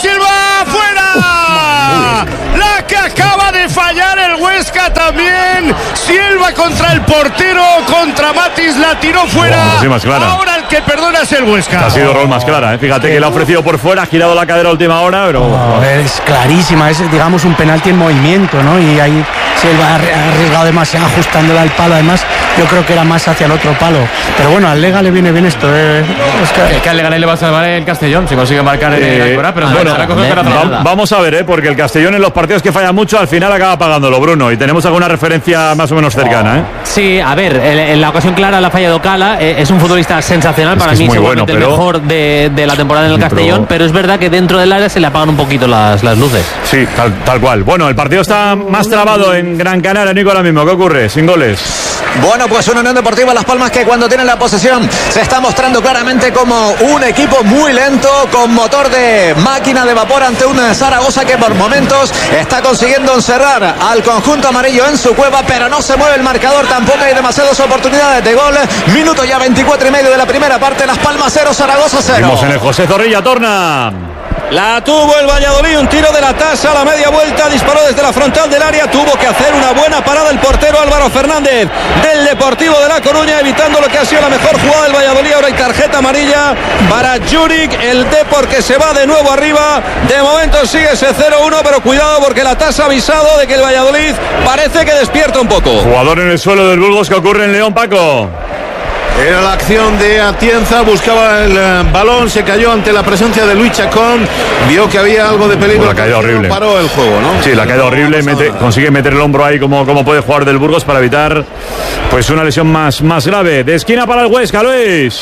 fuera. La que acaba de fallar el Huesca también. Silva contra el portero, contra Matis, la tiró fuera. Sí, más clara. Ahora el que perdona es el Huesca. Ha sido rol más clara, Fíjate que le ha ofrecido por fuera, ha girado la cadera a última hora, pero... es clarísima, es digamos un penalti en movimiento, ¿no? Y ahí Silva ha arriesgado demasiado ajustándola al palo. Además, yo creo que era más hacia el otro palo. Pero bueno, al Lega le viene bien esto, Es que al Lega le va a salvar el Castellón si consigue marcar en el Alcoraz, pero vamos a ver, porque el Castellón en los partidos que falla mucho al final acaba pagándolo, Bruno, y tenemos alguna referencia más o menos cercana, Sí, a ver, en la ocasión clara la ha fallado Cala, es un futbolista sensacional, para mí seguramente el mejor de la temporada en el Castellón, pero es verdad que dentro del área se le apagan un poquito las luces. Sí, tal cual. Bueno, el partido está más trabado en Gran Canaria, Nico, ahora mismo. ¿Qué ocurre? Sin goles. Bueno, pues una Unión Deportiva Las Palmas que cuando tiene la posesión se está mostrando claramente como un equipo muy lento, con motor de máquina de vapor ante una Zaragoza que por momentos está consiguiendo encerrar al conjunto amarillo en su cueva, pero no se mueve el marcador, tampoco hay demasiadas oportunidades de gol. Minuto ya 24:30 de la primera parte. Las Palmas 0, Zaragoza 0. Vamos en el José Zorrilla, torna. La tuvo el Valladolid, un tiro de la tasa a la media vuelta, disparó desde la frontal del área, tuvo que hacer una buena parada el portero Álvaro Fernández del Deportivo de La Coruña, evitando lo que ha sido la mejor jugada del Valladolid. Ahora hay tarjeta amarilla para Juric, el Depor que se va de nuevo arriba. De momento sigue ese 0-1, pero cuidado porque la tasa ha avisado de que el Valladolid parece que despierta un poco. Jugador en el suelo del Burgos, que ocurre en León, Paco. Era la acción de Atienza, buscaba el balón, se cayó ante la presencia de Luis Chacón, vio que había algo de peligro. La caída horrible. Paró el juego, ¿no? Sí, la caída horrible, consigue meter el hombro ahí como puede jugar del Burgos para evitar pues una lesión más grave. De esquina para el Huesca, Luis.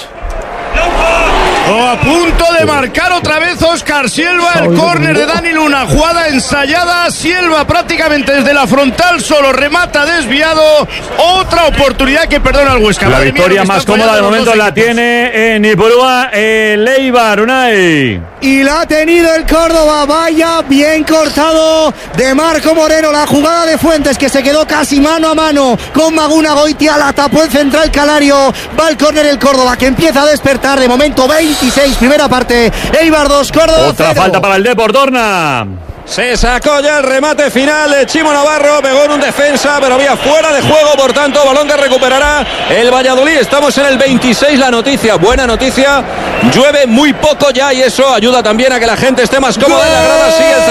A punto de marcar otra vez Óscar Silva, el córner de Dani Luna, jugada ensayada. Silva prácticamente desde la frontal solo remata desviado. Otra oportunidad que perdona al Huesca. La victoria más cómoda de momento la tiene en Ipurúa el Eibar, Unai. Y la ha tenido el Córdoba, vaya, bien cortado de Marco Moreno. La jugada de Fuentes que se quedó casi mano a mano con Maguna Goitia, la tapó en central Calario. Va el córner el Córdoba que empieza a despertar, de momento 26, primera parte, Eibar 2, Córdoba 0. Otra falta para el Depor, Dorna. Se sacó ya el remate final de Chimo Navarro, pegó en un defensa, pero había fuera de juego, por tanto, balón que recuperará el Valladolid. Estamos en el 26, la noticia, buena noticia, llueve muy poco ya y eso ayuda también a que la gente esté más cómoda en la grada. Sigue el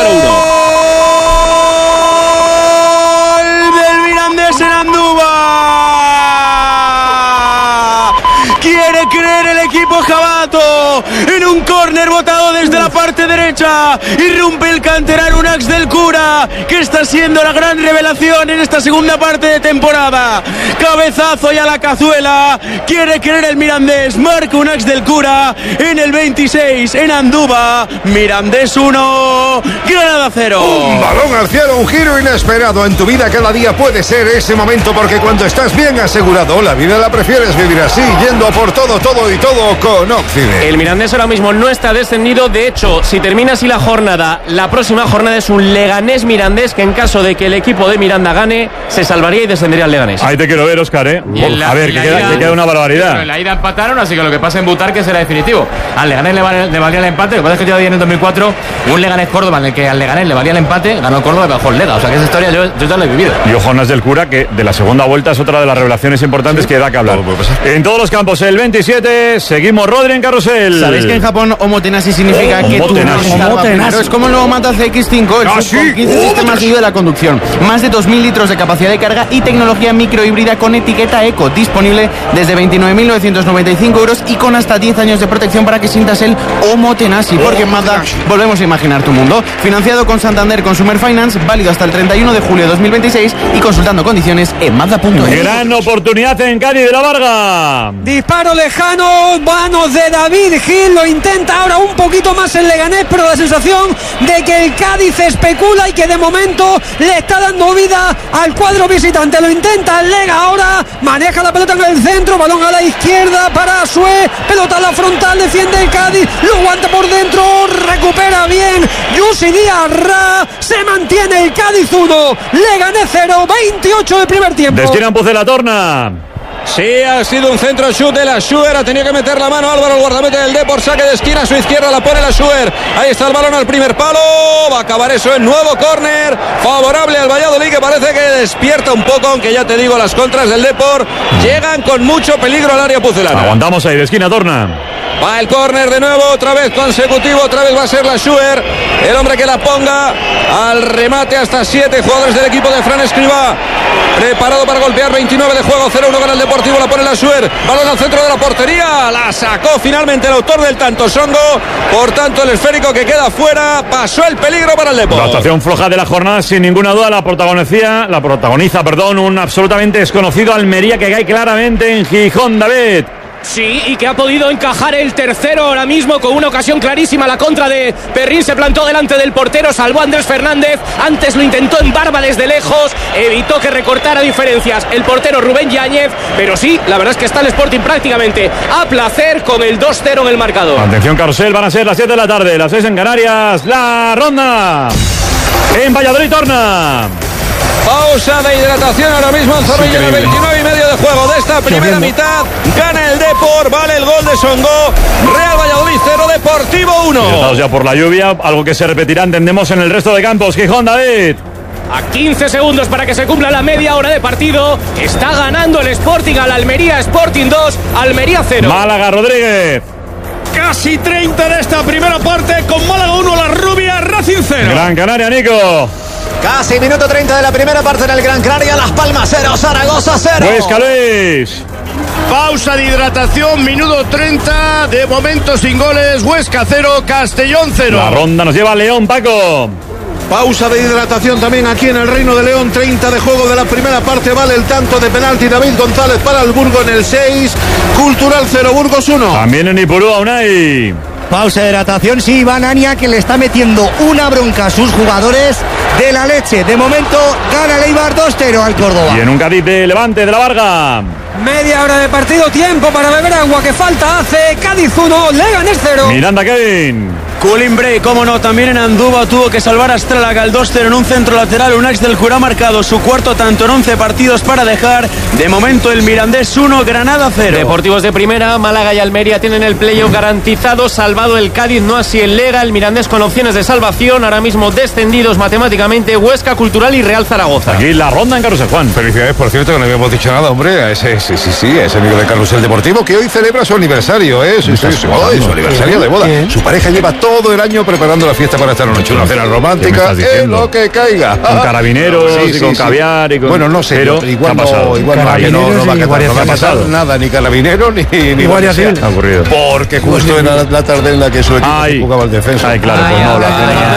0-1. ¡Gol del Mirandés en Andúba! Quiere creer el equipo jabato en un córner botado desde la parte derecha. Andúba, irrumpe el canterano Unax del Cura, que está siendo la gran revelación en esta segunda parte de temporada. Cabezazo y a la cazuela, quiere querer el Mirandés, marca Unax del Cura en el 26 en Andúba. Mirandés 1, Granada 0. Un balón al cielo, un giro inesperado en tu vida. Cada día puede ser ese momento, porque cuando estás bien asegurado, la vida la prefieres vivir así, yendo a por todo y todo con Occident. El Mirandés ahora mismo no está descendido. De hecho, si termina así la jornada, la próxima jornada es un Leganés-Mirandés, que en caso de que el equipo de Miranda gane, se salvaría y descendería al Leganés. Ahí te quiero ver, Óscar, ¿eh? A ver, que queda una barbaridad. En la ida empataron, así que lo que pasa en Butarque será definitivo. Al Leganés le valía el empate. Lo que pasa es que yo en el 2004 un Leganés-Córdoba en el que al Leganés le valía el empate, ganó Córdoba y bajó el Lega. O sea que esa historia yo ya la he vivido. Y ojo, Unax del Cura, que de la segunda vuelta es otra de las revelaciones importantes que da que hablar. En todos los campos, el 27, seguimos Rodri en carrusel. ¿Sabéis que en Japón Omotenashi significa que tú no estabas primero? Es como el nuevo Mazda CX-5, el sub con 15 sistemas de la conducción, más de 2.000 litros de capacidad de carga y tecnología microhíbrida con etiqueta Eco, disponible desde 29.995 euros y con hasta 10 años de protección para que sientas el Omotenashi, porque en Mazda volvemos a imaginar tu mundo. Financiado con Santander Consumer Finance, válido hasta el 31 de julio de 2026 y consultando condiciones en Mazda.es. Gran oportunidad en Cádiz de la Varga. Disparo lejano, manos de David Gil, lo intenta ahora un poquito más el Leganés, pero la sensación de que el Cádiz especula y que de momento le está dando vida al cuadro visitante. Lo intenta el Lega ahora, maneja la pelota en el centro, balón a la izquierda para Sue, pelota a la frontal, defiende el Cádiz, lo aguanta por dentro, recupera bien Yusi Díaz Ra, se mantiene el Cádiz 1, Leganés 0, 28 de primer tiempo. De esquina en Puce la Torna. Sí, ha sido un centro shoot de la Schuer. Ha tenido que meter la mano Álvaro, el guardameta del Depor. Saque de esquina a su izquierda, la pone la Schuer. Ahí está el balón al primer palo. Va a acabar eso en nuevo córner favorable al Valladolid, que parece que despierta un poco, aunque ya te digo, las contras del Depor llegan con mucho peligro al área pucelana. Aguantamos ahí, de esquina Torna. Va el córner de nuevo, otra vez consecutivo, otra vez va a ser la Schuer, el hombre que la ponga al remate. Hasta 7 jugadores del equipo de Fran Escribá preparado para golpear. 29 de juego, 0-1 gana el Deportivo, la pone la Schuer, balón al centro de la portería, la sacó finalmente el autor del tanto Songo, por tanto el esférico que queda fuera, pasó el peligro para el Depor. La actuación floja de la jornada, sin ninguna duda, la protagoniza un absolutamente desconocido Almería, que cae claramente en Gijón, David. Sí, y que ha podido encajar el tercero ahora mismo con una ocasión clarísima. La contra de Perrín, se plantó delante del portero, salvó a Andrés Fernández. Antes lo intentó en barba desde lejos, evitó que recortara diferencias el portero Rubén Yáñez. Pero sí, la verdad es que está el Sporting prácticamente a placer con el 2-0 en el marcador. Atención, carrusel, van a ser las 7 de la tarde, las 6 en Canarias. La ronda en Valladolid, Torna. Pausa de hidratación ahora mismo en Zorrilla, 29 y medio de juego de esta primera mitad. Gana el Depor, vale el gol de Songo. Real Valladolid 0, Deportivo 1. Estamos ya por la lluvia, algo que se repetirá, entendemos, en el resto de campos. Gijón, David. A 15 segundos para que se cumpla la media hora de partido. Está ganando el Sporting al Almería. Sporting 2, Almería 0. Málaga, Rodríguez. Casi 30 de esta primera parte, con Málaga 1, la Rubia, Racing 0. Gran Canaria, Nico. Casi minuto 30 de la primera parte en el Gran Canaria. Las Palmas 0, Zaragoza 0. Huesca, Luis. Pausa de hidratación, minuto 30. De momento sin goles. Huesca 0, Castellón 0. La ronda nos lleva a León, Paco. Pausa de hidratación también aquí en el Reino de León. 30 de juego de la primera parte. Vale el tanto de penalti. David González para el Burgo en el 6. Cultural 0, Burgos 1. También en Ipurúa, Unai. Pausa de hidratación, sí, Iván Ania, que le está metiendo una bronca a sus jugadores de la leche. De momento gana el Eibar 2-0 al Córdoba. Y en un Cádiz de Levante de la Varga. Media hora de partido, tiempo para beber agua, que falta hace. Cádiz 1, Leganés 0. Miranda, Kevin. Cooling break, cómo no, también en Andúba tuvo que salvar a Estralaga el 2-0 en un centro lateral. Unax del Cura ha marcado su cuarto tanto en 11 partidos para dejar. De momento el Mirandés 1, Granada 0. Deportivos de primera, Málaga y Almería tienen el playoff garantizado, salvado el Cádiz, no así el Lega. El Mirandés con opciones de salvación, ahora mismo descendidos matemáticamente Huesca, Cultural y Real Zaragoza. Aquí la ronda en Carrusel, Juan. Felicidades, por cierto, que no habíamos dicho nada, hombre, a ese amigo de Carrusel Deportivo, que hoy celebra su aniversario, su aniversario de boda. Su pareja lleva todo todo el año preparando la fiesta para esta noche. Una cena romántica, lo que caiga. Con carabineros y con caviar y con... Bueno, no sé, pero igual no va a pasar nada, ni carabineros ni guardia civil. Ha ocurrido. Porque justo era la tarde en la que su equipo jugaba el defensa. Ay, claro, pues no,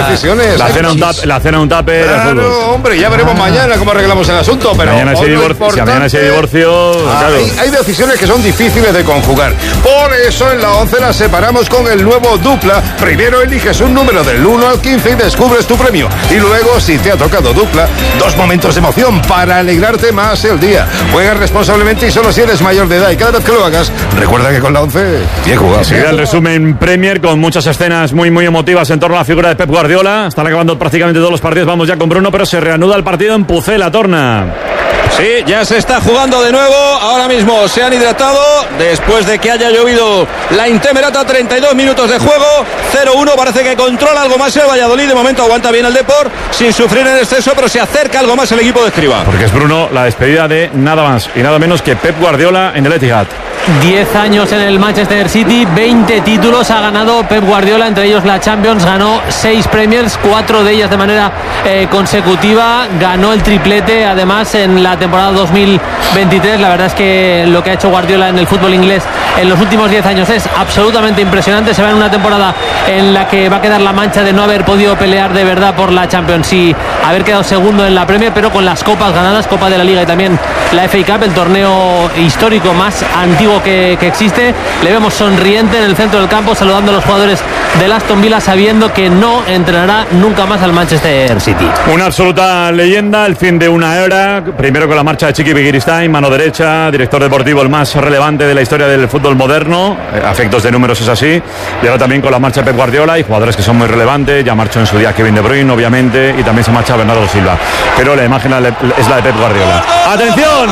la cena un tupper. Claro, hombre, ya veremos mañana cómo arreglamos el asunto, pero mañana ese divorcio, claro. Hay decisiones que son difíciles de conjugar. Por eso en la 11 las separamos con el nuevo dupla. Primero eliges un número del 1 al 15 y descubres tu premio. Y luego, si te ha tocado dupla, 2 momentos de emoción para alegrarte más el día. Juega responsablemente y solo si eres mayor de edad. Y cada vez que lo hagas, recuerda que con la 11 bien jugado. Seguirá el resumen Premier con muchas escenas muy emotivas en torno a la figura de Pep Guardiola. Están acabando prácticamente todos los partidos. Vamos ya con Bruno, pero se reanuda el partido en Pucela, Torna. Sí, ya se está jugando de nuevo. Ahora mismo se han hidratado después de que haya llovido la Intemerata. 32 minutos de juego, 0-1. Parece que controla algo más el Valladolid. De momento aguanta bien el Depor sin sufrir en exceso, pero se acerca algo más el equipo de Escribá. Porque es, Bruno, la despedida de nada más y nada menos que Pep Guardiola en el Etihad. 10 años en el Manchester City, 20 títulos ha ganado Pep Guardiola, entre ellos la Champions, ganó 6 Premiers, 4 de ellas de manera consecutiva, ganó el triplete además en la temporada 2023. La verdad es que lo que ha hecho Guardiola en el fútbol inglés en los últimos 10 años es absolutamente impresionante. Se va en una temporada en la que va a quedar la mancha de no haber podido pelear de verdad por la Champions y haber quedado segundo en la Premier, pero con las copas ganadas, Copa de la Liga y también la FA Cup, el torneo histórico más antiguo que existe. Le vemos sonriente en el centro del campo saludando a los jugadores del Aston Villa, sabiendo que no entrenará nunca más al Manchester City. Una absoluta leyenda, el fin de una era, primero con la marcha de Chiqui Begiristain, mano derecha, director deportivo el más relevante de la historia del fútbol moderno, a efectos de números es así, y ahora también con la marcha de Pep Guardiola y jugadores que son muy relevantes. Ya marchó en su día Kevin De Bruyne, obviamente, y también se marcha Bernardo Silva, pero la imagen es la de Pep Guardiola. ¡Atención!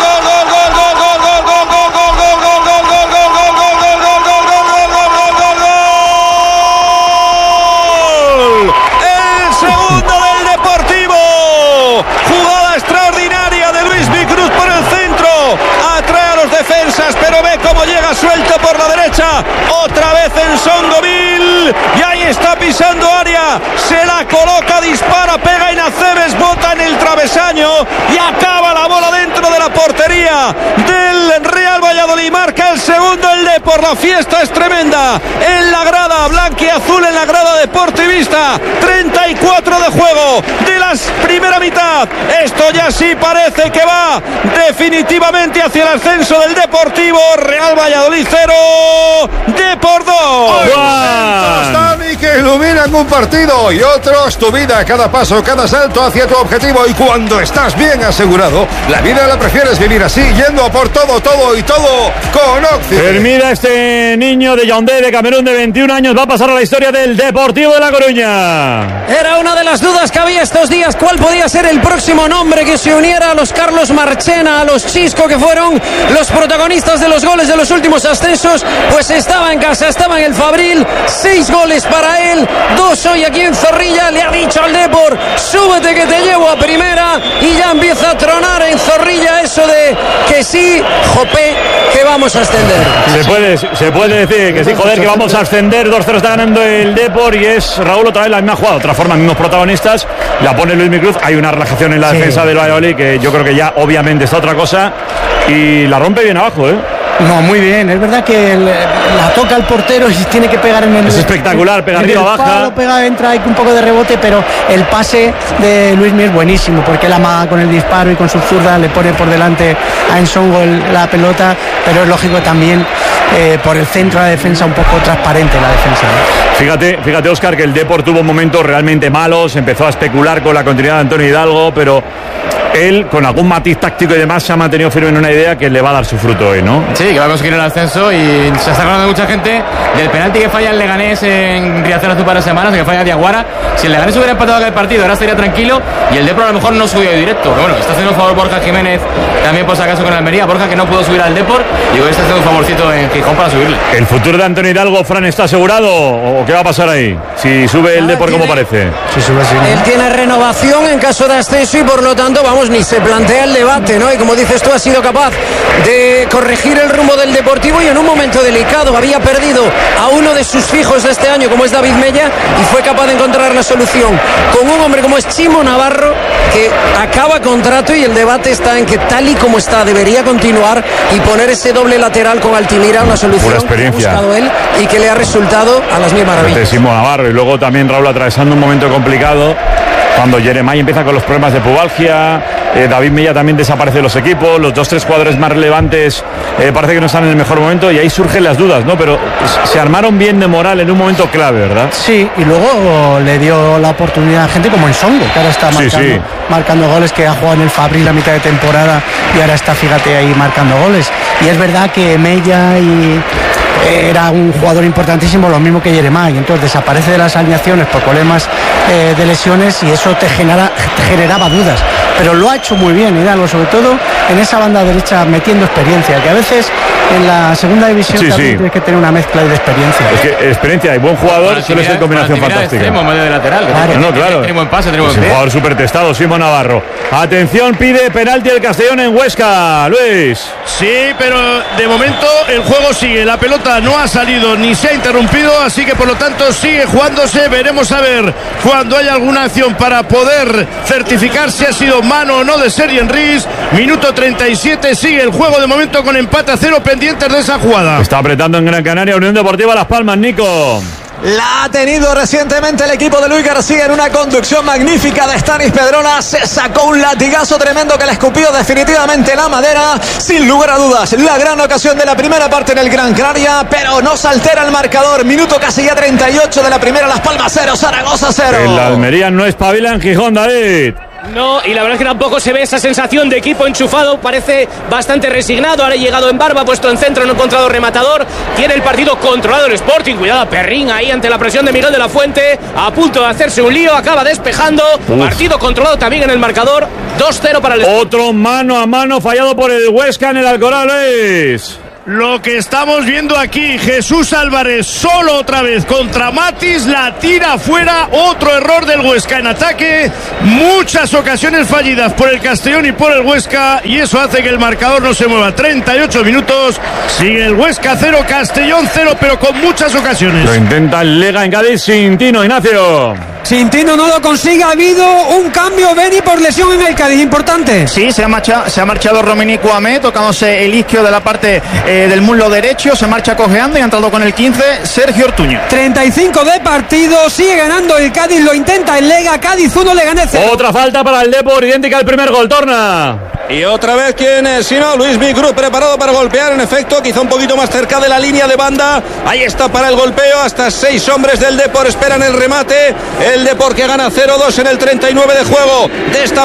Pero ve cómo llega suelto por la derecha, otra vez en Songoville, y ahí está pisando área, se la coloca, dispara, pega en Acebes, bota en el travesaño y acaba la bola dentro de la portería del Real Valladolid. Marca el segundo el Depor. La fiesta es tremenda en la grada blanquiazul, en la grada deportivista. 34 de juego de la primera mitad. Esto ya sí parece que va definitivamente hacia el ascenso del Deportivo. Real Valladolid 0, Depor 2. Dani, que iluminan un partido y otros tu vida, cada paso, cada salto hacia tu objetivo. Y cuando estás bien asegurado, la vida la prefieres vivir así, yendo a por todo con Oxy. Termina este niño de Yaoundé, de Camerún, de 21 años, va a pasar a la historia del Deportivo de La Coruña. Era una de las dudas que había estos días, cuál podía ser el próximo nombre que se uniera a los Carlos Marchena, a los Chisco, que fueron los protagonistas de los goles de los últimos ascensos. Pues estaba en casa, estaba en el Fabril, 6 goles para él, 2 hoy aquí en Zorrilla. Le ha dicho al Depor, súbete que te llevo a primera, y ya empieza a tronar en Zorrilla eso de que sí, jope, que vamos a ascender. Se puede decir que sí, joder, que vamos a ascender. 2-0 está ganando el Depor y es Raúl otra vez la misma jugada, otra forma, mismos protagonistas. La pone Luis Micruz, hay una relajación en la defensa del Valladolid que yo creo que ya obviamente está otra cosa y la rompe bien abajo, No, muy bien, es verdad que la toca el portero y tiene que pegar en el... Es espectacular, pega arriba, baja. Pega, entra, hay un poco de rebote, pero el pase de Luis Mir es buenísimo, porque él amaga con el disparo y con su zurda le pone por delante a Ensongo la pelota, pero es lógico también por el centro de la defensa, un poco transparente la defensa. Fíjate, Óscar, que el Depor tuvo momentos realmente malos, empezó a especular con la continuidad de Antonio Hidalgo, pero él, con algún matiz táctico y demás, se ha mantenido firme en una idea que le va a dar su fruto hoy, ¿no? Sí, que va a conseguir el ascenso y se está hablando de mucha gente del penalti que falla el Leganés en Riazor hace un par de semanas, que falla Diaguara. Si el Leganés hubiera empatado aquel partido, ahora estaría tranquilo y el Depor a lo mejor no subió directo. Pero bueno, está haciendo un favor Borja Jiménez, también por si acaso con Almería. Borja, que no pudo subir al Depor, y hoy está haciendo un favorcito en Gijón para subirle. ¿El futuro de Antonio Hidalgo, Fran, está asegurado o qué va a pasar ahí? Si sube el Depor, ¿cómo parece? Si sube, sí. Él tiene renovación en caso de ascenso y por lo tanto, vamos, menos ni se plantea el debate, ¿no? Y como dices tú, ha sido capaz de corregir el rumbo del Deportivo y en un momento delicado. Había perdido a uno de sus fijos de este año, como es David Mella, y fue capaz de encontrar la solución con un hombre como es Chimo Navarro, que acaba contrato, y el debate está en que tal y como está debería continuar y poner ese doble lateral con Altimira, una solución que ha buscado él y que le ha resultado a las mil maravillas. Chimo Navarro, y luego también Raúl atravesando un momento complicado cuando Jeremai empieza con los problemas de pubalgia. David Mella también desaparece de los equipos, los 2-3 jugadores más relevantes parece que no están en el mejor momento, y ahí surgen las dudas, ¿no? Pero se armaron bien de moral en un momento clave, ¿verdad? Sí, y luego le dio la oportunidad a gente como Ensongo, que ahora está marcando goles, que ha jugado en el Fabril la mitad de temporada y ahora está, fíjate, ahí marcando goles. Y es verdad que Mella era un jugador importantísimo, lo mismo que Jeremai, entonces desaparece de las alineaciones por problemas de lesiones, y eso te generaba dudas, pero lo ha hecho muy bien Hidalgo, sobre todo en esa banda derecha, metiendo experiencia, que a veces en la segunda división también tienes que tener una mezcla de experiencia. Es que experiencia y buen jugador suele ser combinación fantástica. Extremo, medio de lateral, claro. Tiene buen pase, tiene buen pie. Un jugador súper testado, Simón Navarro. Atención, pide penalti el Castellón en Huesca, Luis. Sí, pero de momento el juego sigue, la pelota no ha salido ni se ha interrumpido, así que por lo tanto sigue jugándose. Veremos a ver cuando haya alguna acción para poder certificar si ha sido mano o no de Sergi Enrich. Minuto 37, sigue el juego de momento con empate a 0, pendientes de esa jugada. Está apretando en Gran Canaria Unión Deportiva Las Palmas, Nico. La ha tenido recientemente el equipo de Luis García en una conducción magnífica de Stanis Pedrola. Se sacó un latigazo tremendo que le escupió definitivamente la madera. Sin lugar a dudas, la gran ocasión de la primera parte en el Gran Canaria, pero no se altera el marcador. Minuto casi ya 38 de la primera. Las Palmas 0, Zaragoza 0. El Almería no espabila en Gijón, David. No, y la verdad es que tampoco se ve esa sensación de equipo enchufado. Parece bastante resignado. Ahora ha llegado en barba, puesto en centro, no ha encontrado rematador. Tiene el partido controlado el Sporting. Cuidado a Perrín ahí ante la presión de Miguel de la Fuente, a punto de hacerse un lío. Acaba despejando. Partido controlado también en el marcador. 2-0 para el Sporting. Otro mano a mano fallado por el Huesca en el Alcoraz, Luis. Lo que estamos viendo aquí, Jesús Álvarez solo otra vez contra Matis, la tira fuera, otro error del Huesca en ataque, muchas ocasiones fallidas por el Castellón y por el Huesca, y eso hace que el marcador no se mueva. 38 minutos, sigue el Huesca 0, Castellón 0, pero con muchas ocasiones. Lo intenta el Lega en Cádiz sin Tino, Ignacio. Sin Tino no lo consigue, ha habido un cambio, Beni, por lesión en el Cádiz, importante. Sí, se ha marchado Romini Cuamé, tocándose el isquio de la parte del muslo derecho, se marcha cojeando y ha entrado con el 15 Sergio Ortuño. 35 de partido, sigue ganando el Cádiz, lo intenta el Lega, Cádiz 1, Leganés 0. Otra falta para el Depor, idéntica al primer gol, Torna. Y otra vez, ¿quién es? Si no, Luis Micru preparado para golpear, en efecto, quizá un poquito más cerca de la línea de banda. Ahí está para el golpeo, hasta 6 hombres del Depor esperan el remate. El Depor que gana 0-2 en el 39 de juego de esta